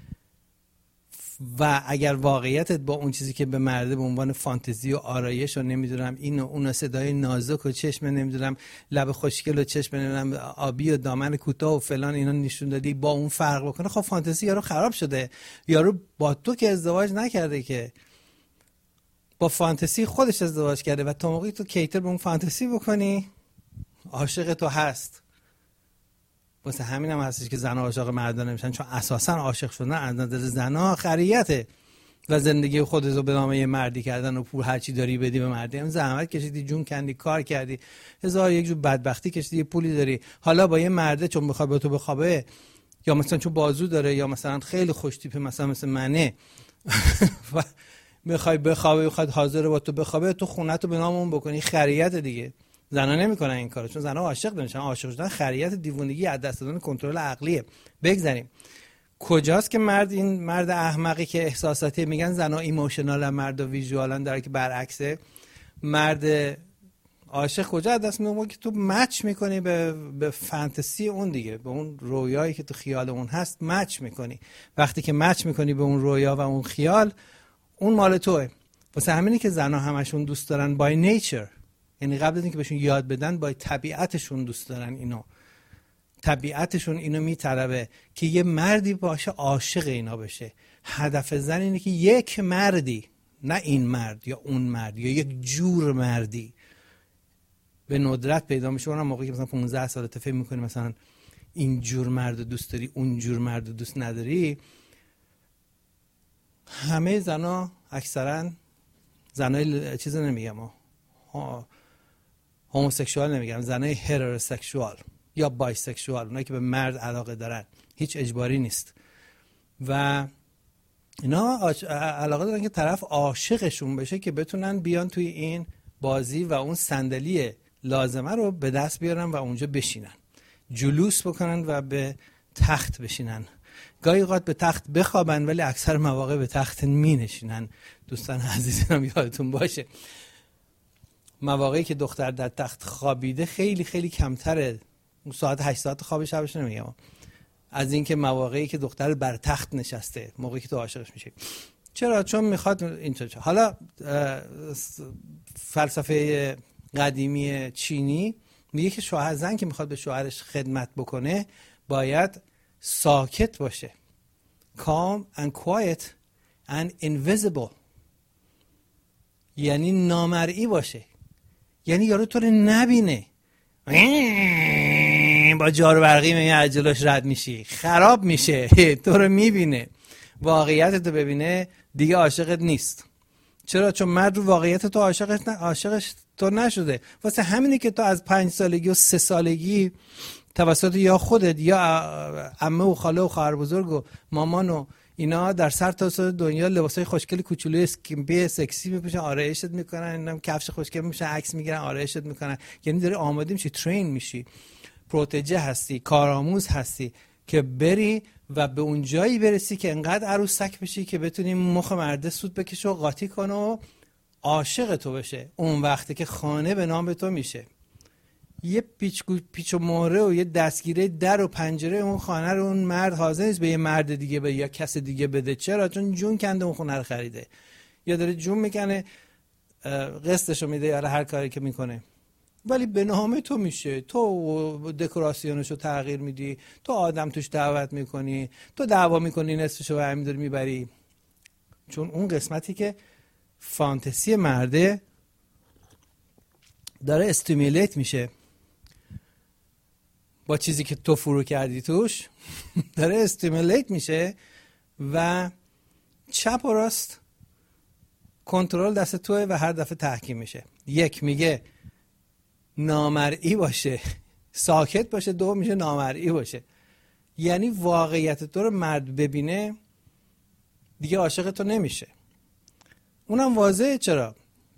و اگر واقعیتت با اون چیزی که به مرده به عنوان فانتزی و آرایش و نمیدونم این و اون صدای نازک و چشم نمیدونم لب خوشگل و چشم نمیدونم آبی و دامن کوتاه و فلان اینا نشون دادی، با اون فرق بکنه، خب فانتزی یارو خراب شده. یارو با تو که ازدواج نکرده، که با فانتزی خودش ازدواج کرده و تا موقعی تو کیتر به اون فانتزی بکنی عاشق تو هست. واسه همین هم هستش که زنها عاشق مردان نمیشن، چون اساسا عاشق شدن از نظر زنها خریته و زندگی خودت رو به نام یه مردی کردن و پول هرچی داری بدی به مردی. هم زحمت کشیدی، جون کندی، کار کردی، هزار یک جور بدبختی کشیدی، یه پولی داری. حالا با یه مرده چون میخواد به تو بخوابه، یا مثلا چون بازو داره، یا مثلا خیلی خوش تیپه مثل منه و میخوای بخوابه، میخواد حاضر با تو بخوابه، تو خونه‌تو به نام اون بکنی، خریت دیگه. زنا نمیکنن این کارو، چون زنا عاشق نمیشن. عاشق شدن خریت، دیوونگی، از دست دادن کنترل عقلیه. بگذاریم کجاست که این مرد احمقی که احساساتی، میگن زنا ایموشنال، مرد ویژوالن، در که برعکسه. مرد عاشق کجا از دست میاد؟ که تو مچ میکنی به فانتزی اون دیگه، به اون رویایی که تو خیال اون هست مچ میکنی. وقتی که مچ میکنی به اون رویا و اون خیال، اون مال توئه. واسه همینه که زنا همشون دوست دارن بای نیچر، یعنی قبل از اینکه بهشون یاد بدن با طبیعتشون دوست دارن اینو. طبیعتشون اینو میطلبه که یه مردی باشه عاشق اینا بشه. هدف زن اینه که یک مردی، نه این مرد یا اون مرد یا یک جور مردی، به ندرت پیدا میشه. اونم موقعی که مثلا 15 سالته فکر میکنی مثلا این جور مرد دوست داری، اون جور مرد دوست نداری. همه زنا، اکثرا زنای چیز نمیگم هوموسکسوال نمیگم، زنای هتروسکسوال یا بایسکسوال، اونایی که به مرد علاقه دارن، هیچ اجباری نیست و اینا علاقه دارن که طرف عاشقشون بشه که بتونن بیان توی این بازی و اون صندلی لازمه رو به دست بیارن و اونجا بشینن، جلوس بکنن و به تخت بشینن. گاهی اوقات به تخت بخوابن ولی اکثر مواقع به تخت می نشینن. دوستان عزیزم یادتون باشه مواقعی که دختر در تخت خوابیده خیلی خیلی کمتره، ساعت 8 ساعت خواب شبش نمیگم، از اینکه مواقعی که دختر بر تخت نشسته موقعی که تو عاشقش میشی. چرا؟ چون میخواد اینطور. حالا فلسفه قدیمی چینی میگه که شوهر، زن که میخواد به شوهرش خدمت بکنه باید ساکت باشه، calm and quiet and invisible، یعنی نامرئی باشه، یعنی یارو تو رو نبینه، با جارو برقی می عجلش رد میشی، خراب میشه، تو رو میبینه، واقعیت تو ببینه، دیگه عاشقت نیست. چرا؟ چون مرد رو واقعیت تو عاشقش تو نشده. واسه همینه که تو از 5 سالگی و 3 سالگی توسط یا خودت یا عمه و خاله و خواهر بزرگ و مامان و اینا در سر تا دنیا لباسای خوشگل کوچولوی اسکیمپی سکسی میپوشن، آرایشت میکنن، اینا کفش خوشگل میپوشن، عکس میگیرن، آرایشت میکنن. یعنی داری آماده میشی، ترین میشی، پروتژه هستی، کارآموز هستی که بری و به اون جایی برسی که انقدر عروسک بشی که بتونی مخ مرده سود بکشه و قاطی کنه و عاشق تو بشه. اون وقتی که خانه به نام تو میشه. یه پیچ و مهره و یه دستگیره در و پنجره اون خانه رو اون مرد حاضر نیست به یه مرد دیگه به یا کس دیگه بده. چرا؟ چون جون کنده اون خونه رو خریده، یا داره جون میکنه قسطشو میده یا هر کاری که میکنه، ولی به نام تو میشه. تو دکوراسیونشو تغییر میدی، تو آدم توش دعوت میکنی، تو دعوا میکنی نصفشو برمی داری میبری. چون اون قسمتی که فانتزی مرده داره استیمیلیت میشه با چیزی که تو فرو کردی توش داره استیمیلیت میشه و چپ و راست کنترل دست توه و هر دفعه تحکیم میشه. یک میگه نامرئی باشه، ساکت باشه. دو میشه نامرئی باشه. یعنی واقعیت تو رو مرد ببینه دیگه عاشق تو نمیشه. اونم واضحه. چرا؟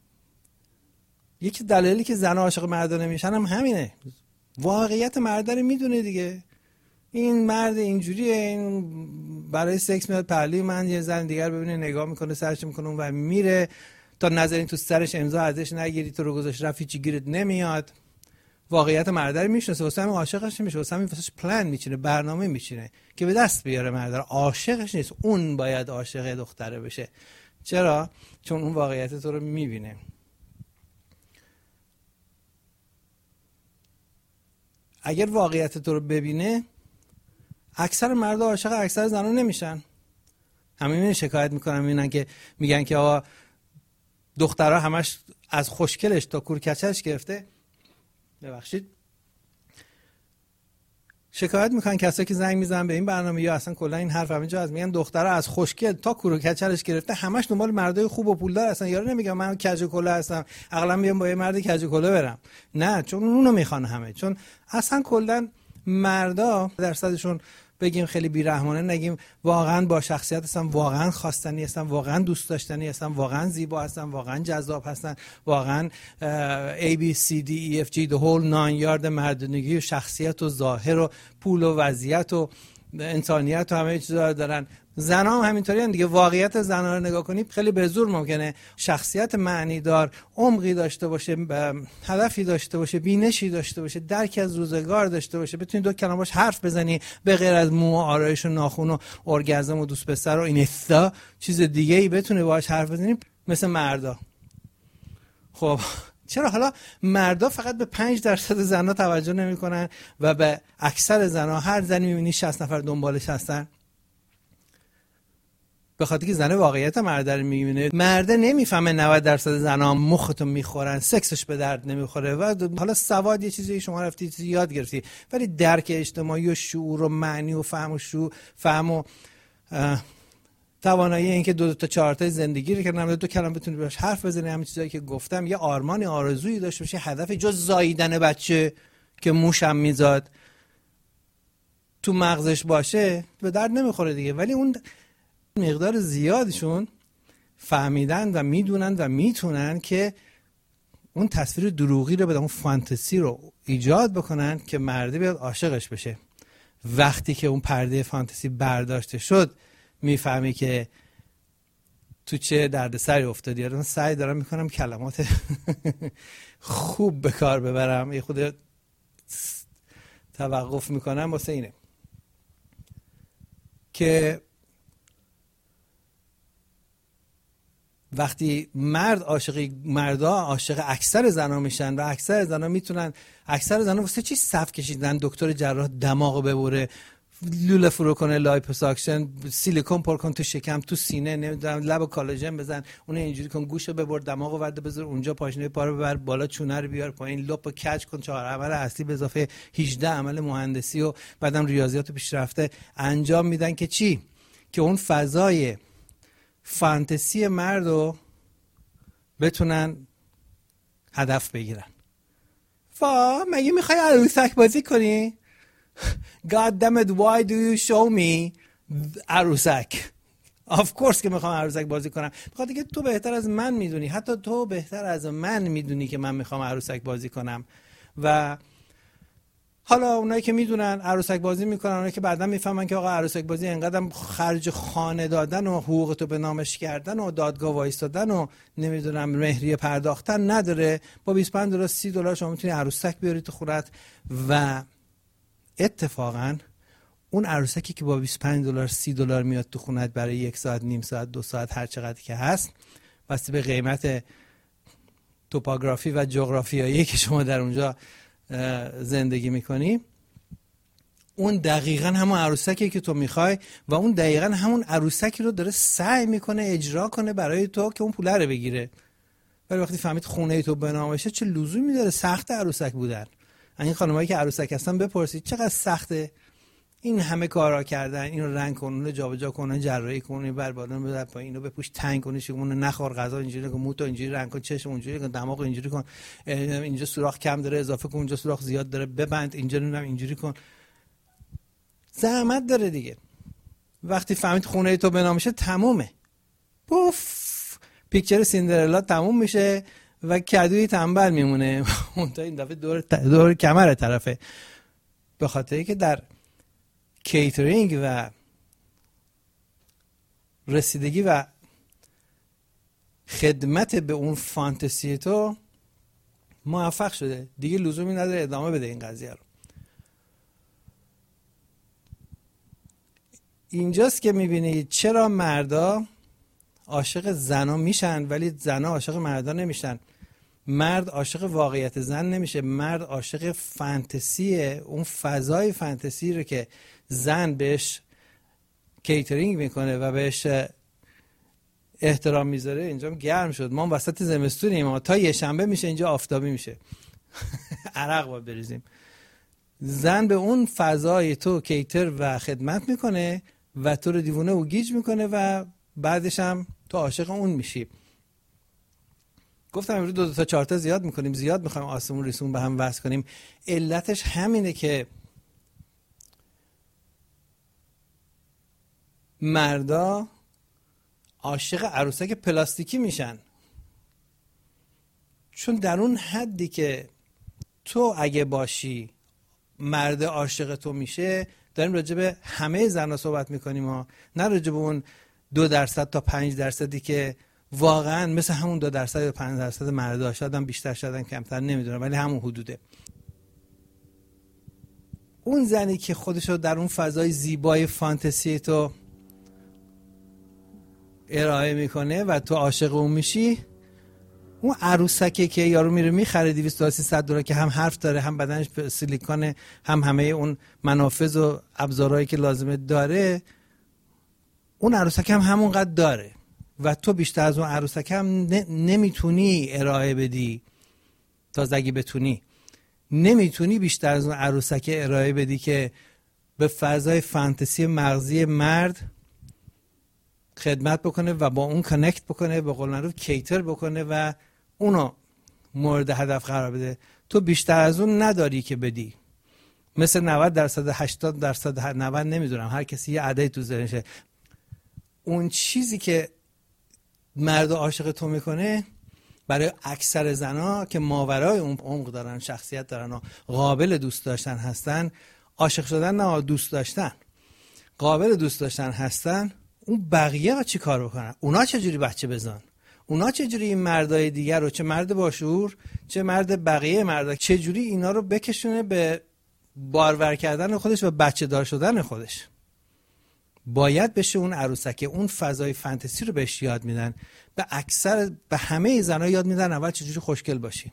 یکی دلیلی که زن عاشق مرد نمیشن هم همینه. واقعیت مرد رو میدونه دیگه. این مرد اینجوریه، این برای سکس میاد پهلوی من، یه زن دیگر ببینه نگاه میکنه، سرش میکنه و میره تا نظری تو سرش امضا ازش نگیری، تو رو گذاشت رفت هیچی گیرت نمیاد. واقعیت مرد رو میشناسه، واسه همین عاشقش نمیشه، واسه همین واسش پلن میچینه، برنامه میچینه که به دست بیاره مرد رو. عاشقش نیست، اون باید عاشق دختره بشه. چرا؟ چون اون واقعیت تو رو میبینه. اگر واقعیت تو رو ببینه، اکثر مردا عاشق اکثر زنا نمیشن. همین شکایت میکنن میگن که آقا دخترها همش از خوشگلش تا کورکچه‌اش گرفته. ببخشید، شکایت میکنن کسایی که زنگ میزنن به این برنامه یا اصلا کلا این حرف همینجا از میگن دخترها از خوشگل تا کورکچه‌اش گرفته همش دنبال مردای خوب و پولدار هستن. یارو نمیگم من کج و کله هستم اغلب میام با یه مرد کج و کله برم. نه، چون اونو میخوان همه. چون اصلا کلا مردا درصدشون بگیم خیلی بیرحمانه نگیم، واقعا با شخصیت هستن، واقعا خواستنی هستن، واقعا دوست داشتنی هستن، واقعا زیبا هستن، واقعا جذاب هستن، واقعا A B C D E F G the whole 9 yard مردونگی و شخصیت و ظاهر و پول و وضعیت و انسانیت و همه چیزا دارن. زنا هم همینطوری هم دیگه. واقعیت زنا رو نگاه کنید خیلی به زور ممکنه شخصیت معنی دار، عمقی داشته باشه، هدفی داشته باشه، بینشی داشته باشه، درکی از روزگار داشته باشه، بتونی دو کلمه باش حرف بزنی به غیر از مو و آرایش و ناخن و ارگازم و دوست پسر و این استا چیز دیگه ای بتونی باش حرف بزنی مثل مردا. خب چرا حالا مردا فقط به 5% زنا توجه نمی‌کنن و به اکثر زنا، هر زنی می‌بینی 60 نفر دنبالش هستن؟ به خاطر که زنه واقعیت مرد رو میبینه. مرده نمیفهمه 90% زنا مختو میخورن، سکسش به درد نمیخوره و حالا سواد یه چیزی شما رفتی چیزی یاد گرفتی، ولی درک اجتماعی و شعور و معنی و فهم و توانایی این که 2 تا 4 تا زندگی رو که 2 کلمه بتونی باش حرف بزنی، همین چیزایی که گفتم، یه آرمانی آرزویی داشته باشه، هدفی جز زاییدن بچه که موشم میزاد تو مغزش باشه، به درد نمیخوره دیگه. ولی اون مقدار زیادشون فهمیدن و میدونن و میتونن که اون تصویر دروغی رو بدن، اون فانتزی رو ایجاد بکنن که مرده بیاد عاشقش بشه. وقتی که اون پرده فانتزی برداشته شد میفهمی که تو چه دردسری افتادی. الان سعی دارم میکنم کلمات خوب به کار ببرم، یه خود توقف میکنم واسه اینه که وقتی مردا عاشق اکثر زنا میشن و اکثر زنا میتونن، اکثر زنا واسه چی صف کشیدن دکتر جراح دماغو ببره، لوله فرو کنه، لایپوساکشن، سیلیکون پر کن تو شکم، تو سینه، نمیدونم لب کالاژن بزن، اون اینجوری کن، گوشو ببر، دماغو ورده بذار اونجا، پاشنه پا رو ببر بالا، چونه رو بیار پایین، لپو کج کن، 4 عمل اصلی به اضافه 18 عمل مهندسی و بعدم ریاضیات پیشرفته انجام میدن که چی؟ که اون فضای فانتزی مردو بتونن هدف بگیرن. مگه میخوای عروسک بازی کنی؟ God damn it, why do you show me عروسک؟ آف کورس که میخوام عروسک بازی کنم. بخاطر که تو بهتر از من میدونی، حتی تو بهتر از من میدونی که من میخوام عروسک بازی کنم. و حالا اونایی که میدونن عروسک بازی میکنن، اونایی که بعدا میفهمن که آقا عروسک بازی انقدر خرج خانه دادن و حقوق تو به نامش کردن و دادگاه وایستادن و نمیدونم مهریه پرداختن نداره، با $25 $30 شما میتونی عروسک بیاری تو خونت. و اتفاقا اون عروسکی که با $25 $30 میاد تو خونت برای 1 ساعت، نیم ساعت، 2 ساعت، هر چقدر که هست، بسته به قیمت توپوگرافی و جغرافیایی که شما در اونجا زندگی میکنی، اون دقیقاً همون عروسکی که تو میخوای و اون دقیقاً همون عروسکی رو داره سعی میکنه اجرا کنه برای تو که اون پول رو بگیره. ولی وقتی فهمید خونه تو به نامشه، چه لزومی داره سخت عروسک بودن؟ این خانمایی که عروسک هستن بپرسید چقدر سخته این همه کارا کردن، اینو رنگ کن، اونو جابجا کن، اونو جراحی کن، اینو بر بالا بذار پایین، اینو بپوش، تنگ کنی، اونو نخور، غذا اینجوری کن، موتو اینجوری رنگ کن، چشم اونجوری کن، دماغو اینجوری کن، اینجا سوراخ کم داره اضافه کن، اونجا سوراخ زیاد داره ببند، اینجا نمیدونم اینجوری کن. زحمت داره دیگه. وقتی فهمید خونه تو بنامشه تمومه. پوف، پیکچر سیندرلا تموم میشه و کدوی تنبل میمونه. اون تا این دفعه دور کمر طرفه. به خاطری که در کیترینگ و رسیدگی و خدمت به اون فانتزی تو موفق شده، دیگه لزومی نداره ادامه بده این قضیه رو. اینجاست که میبینید چرا مردا عاشق زنا میشن ولی زنا عاشق مردا نمیشن. مرد عاشق واقعیت زن نمیشه، مرد عاشق فانتزیه، اون فضای فانتزی رو که زن بهش کیترینگ میکنه و بهش احترام میذاره. اینجا گرم شد، ما وسط زمستونیم، تا یه شنبه میشه اینجا آفتابی میشه. عرق باید بریزیم. زن به اون فضای تو کیتر و خدمت میکنه و تو رو دیوونه و گیج میکنه و بعدش هم تو عاشق اون میشی. گفتم امروز 2 تا 4 تا زیاد میکنیم، زیاد میخوایم آسمون ریسمون به هم وصل کنیم. علتش همینه که مردا عاشق عروسک پلاستیکی میشن، چون در اون حدی که تو اگه باشی مرد عاشق تو میشه. داریم راجع به همه زنها صحبت میکنیم ها، نه راجع به اون 2% تا 5% که واقعا مثل همون 2% یا 5% مردا، شاید هم بیشتر شاید هم کمتر، نمیدونم، ولی همون حدوده. اون زنی که خودشو در اون فضای زیبای فانتزی تو ارائه میکنه و تو عاشق اون میشی، اون عروسکی که یارو میره میخره $200-300 که هم حرف داره، هم بدنش سیلیکونه، هم همه اون منافذ و ابزارهایی که لازمه داره، اون عروسک هم همونقدر داره و تو بیشتر از اون عروسک هم نمیتونی ارائه بدی. تازه اگه بتونی نمیتونی بیشتر از اون عروسک ارائه بدی که به فضای فانتزی مغزی مرد خدمت بکنه و با اون کانکت بکنه، به قول معروف کیتر بکنه و اونو مورد هدف قرار بده. تو بیشتر از اون نداری که بدی. مثل 90%، 80%، 90 نمیدونم، هر کسی یه عددی تو ذهنشه. اون چیزی که مرد عاشق تو میکنه برای اکثر زنا که ماورای اون عمق دارن، شخصیت دارن و قابل دوست داشتن هستن، عاشق شدن نه دوست داشتن، قابل دوست داشتن هستن، اون بقیه ها چی کار بکنن؟ اونا چجوری بچه بزن؟ اونا چجوری این مردای دیگر رو، چه مرد باشعور چه مرد بقیه مردا، چجوری اینا رو بکشونه به بارور کردن خودش و بچه دار شدن خودش؟ باید بشه اون عروسک، اون فضای فانتزی رو بهش یاد میدن. به همه زنها یاد میدن اول چجوری خوشگل باشی.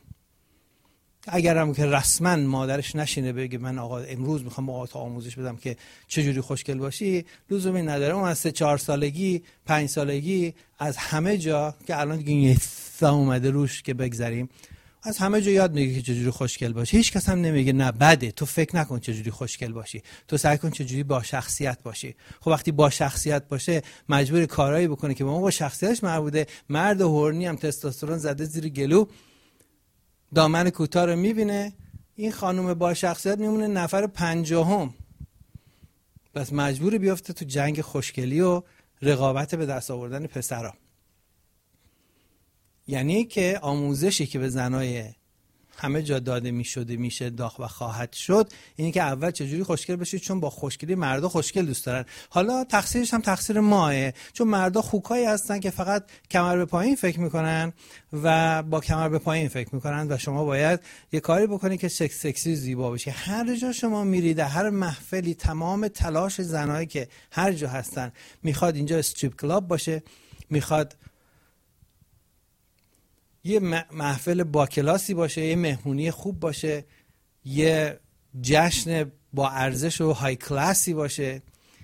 اگر هم که رسما مادرش نشینه بگه من آقا امروز میخوام با تو آموزش بدم که چجوری خوشگل باشی، لزومی نداره. اون از 3-4 سالگی 5 سالگی از همه جا که الان دیگه این اومده روش که بگذریم، از همه جا یاد میگه که چجوری خوشگل باشی. هیچ کس هم نمیگه نه بده، تو فکر نکن چجوری خوشگل باشی، تو سعی کن چجوری با شخصیت باشی. خب وقتی با شخصیت باشه مجبور کارایی بکنه که با شخصیتش مربوطه. مرد هورنی هم تستوسترون زده زیر گلو، دامن کوتاه رو میبینه، این خانم با شخصیت میمونه نفر 50م، بس مجبور بیافته تو جنگ خوشگلی و رقابت به دست آوردن پسرا. یعنی که آموزشی که به زنای همه جا داده میشه داغ و خواهد شد اینی که اول چجوری خوشگل بشید، چون با خوشگلی مردا خوشگل دوست دارن. حالا تقصیرش هم تقصیر ماه، چون مردا خوکایی هستن که فقط کمر به پایین فکر میکنن و با کمر به پایین فکر میکنن و شما باید یه کاری بکنید که سکسی زیبا بشه. هر جا شما میرید، هر محفلی، تمام تلاش زنایی که هر جا هستن میخواد اینجا استریپ کلاب باشه، میخواد یه محفل با کلاسی باشه، یه مهمونی خوب باشه، یه جشن با ارزش و های کلاسی باشه،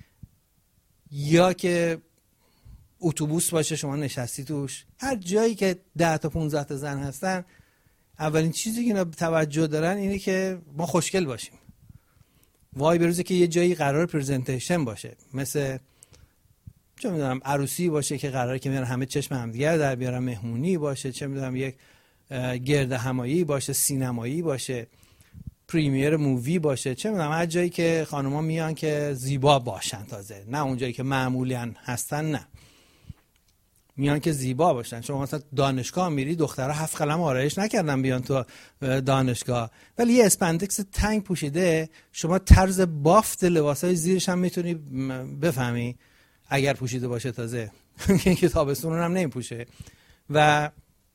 یا که اتوبوس باشه شما نشستی توش. هر جایی که 10 تا 15 تا زن هستن اولین چیزی که اینا توجه دارن اینه که ما خوشگل باشیم. وای بروزه که یه جایی قرار پرزنتیشن باشه، مثل چه میدونم عروسی باشه که قراره که میان همه چشم همدیگر در بیارن، مهمونی باشه، چه میدونم یک گرد همایی باشه، سینمایی باشه، پریمیر مووی باشه، چه میدونم هر جایی که خانوما میان که زیبا باشن، تازه نه اون جایی که معمولیان هستن، نه میان که زیبا باشن. شما مثلا دانشگاه میری، دخترها 7 قلم آرایش نکردن بیان تو دانشگاه، ولی یه اسپندکس تنگ پوشیده، شما طرز بافت لباسای زیرش هم میتونی بفهمی اگر پوشیده باشه. تازه که تابستون هم نمیپوشه. و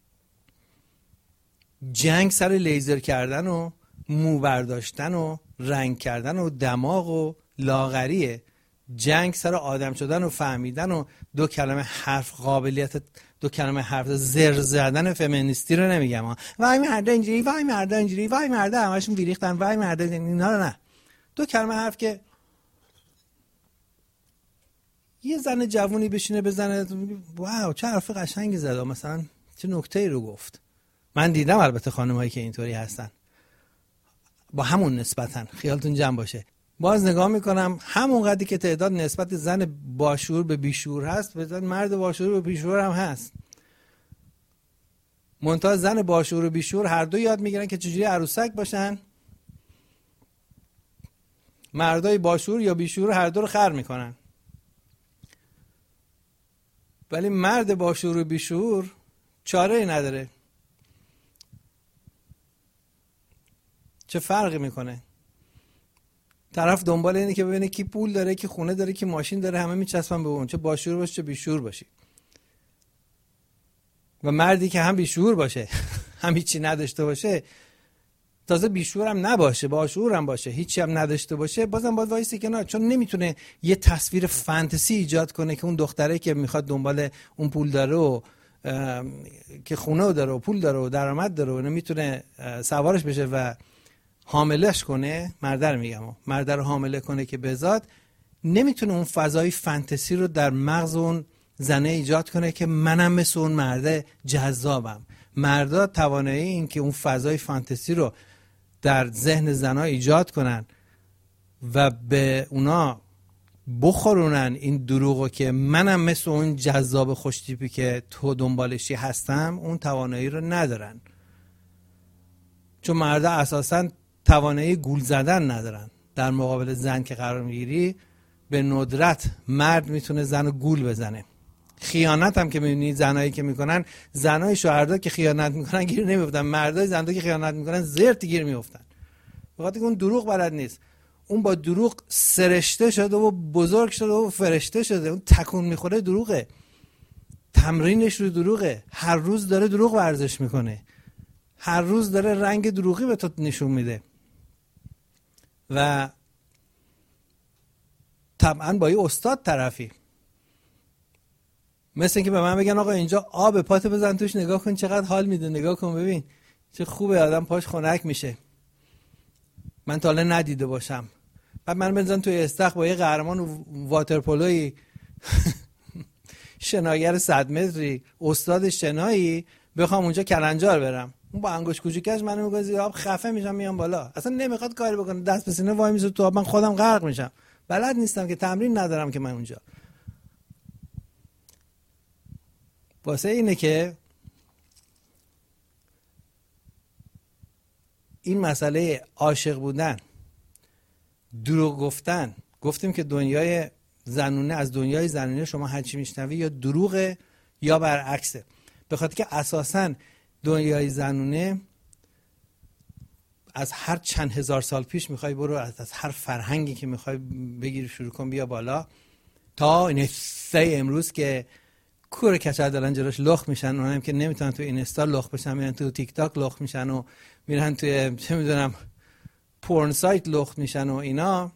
جنگ سر لیزر کردن و مو برداشتن و رنگ کردن و دماغ و لاغریه. جنگ سر آدم شدن و فهمیدن و 2 کلمه حرف، قابلیت 2 کلمه حرف زر زدن فمینیستی رو نمیگم ها، وای مردا اینجوری، وای مردا اینجوری، وای مردا همشون بیریختن، وای مردا اینا رو نه. 2 کلمه حرف که یه زن جوونی بشینه بزنه، واو چه حرف قشنگی زد، مثلا چه نکته‌ای رو گفت. من دیدم البته خانم‌هایی که اینطوری هستن، با همون نسبتن، خیالتون جمع باشه. باز نگاه میکنم همون قدری که تعداد نسبت زن باشعور به بیشعور هست، به مرد باشعور به بیشعور هم هست. منتها زن باشعور و بیشعور هر دو یاد میگیرن که چجوری عروسک باشن، مردای باشعور یا بیشعور هر دو رو خر میکنن. ولی مرد باشعور و بیشعور چاره‌ای نداره. چه فرقی میکنه؟ طرف دنبال اینه که ببینه کی پول داره، کی خونه داره، کی ماشین داره، همه میچسبن به اون، چه باشعور باشه چه بیشعور باشه. و مردی که هم بیشعور باشه هم هیچی نداشته باشه، تازه بیشعور هم نباشه، باشعور هم باشه، هیچی هم نداشته باشه، بازم باید وایسی کنار، چون نمیتونه یه تصویر فانتزی ایجاد کنه که اون دختره که میخواد دنبال اون پول داره و که خونه داره و پول داره و درآمد داره و نمیتونه سوارش بشه و حاملش کنه، مرده رو میگم، مرده رو حامله کنه که بزاد، نمیتونه اون فضای فانتزی رو در مغز اون زنه ایجاد کنه که منم مثل اون مرده جذابم. مردا توانایی این که اون فضای فانتزی رو در ذهن زنها ایجاد کنن و به اونا بخورونن این دروغو که منم مثل اون جذاب خوشتیپی که تو دنبالشی هستم، اون توانایی رو ندارن. چون مردا اساساً توانایی گول زدن ندارن. در مقابل زن که قرار میگیری، به ندرت مرد میتونه زن رو گول بزنه. خیانت هم که میبینید زنایی که میکنن، زنای شوهردا که خیانت میکنن گیر نمیافتن، مردای زندا که خیانت میکنن زرت گیر میافتن. بخاطر اون دروغ بلد نیست. اون با دروغ سرشته شده و بزرگ شده و فرشته شده. اون تکون میخوره دروغه. تمرینش رو دروغه. هر روز داره دروغ ورزش میکنه. هر روز داره رنگ دروغی به تو نشون میده. و طبعا با یه استاد طرفی. مثل اینکه به من بگن آقا اینجا آب پات بزن توش، نگاه کن چقدر حال میده، نگاه کن ببین چه خوبه، آدم پاش خنک میشه. من تا حالا ندیده باشم. بعد من بزن توی استخر با یه قهرمان واترپولوی شناگر 100 متری، استاد شنایی، بخوام اونجا کلنجار برم، اون با انگوش کوچیکش منو میگه زیر آب خفه میشم میام بالا، اصلا نمیخواد کاری بکنه، دست به سینه وای میسه تو آب، من خودم غرق میشم، بلد نیستم که، تمرین ندارم که من اونجا. واسه اینه که این مسئله عاشق بودن، دروغ گفتن، گفتیم که دنیای زنونه، از دنیای زنونه شما هر چی میشنوی یا دروغه یا برعکسه. به خاطر که اساساً دنیای زنونه از هر چند هزار سال پیش میخوای برو از هر فرهنگی که میخوای بگیر شروع کن بیا بالا تا این امروز که کور کچل دارن جلوش لخ میشن، اونم که نمیتونن تو اینستا لخ بشن میرن تو تیک تاک لخ میشن و میرن توی چه میدونم پورن سایت لخ میشن و اینا.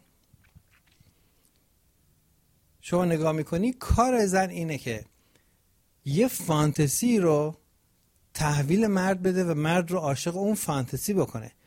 شما نگاه میکنی کار زن اینه که یه فانتزی رو تحویل مرد بده و مرد رو عاشق اون فانتزی بکنه.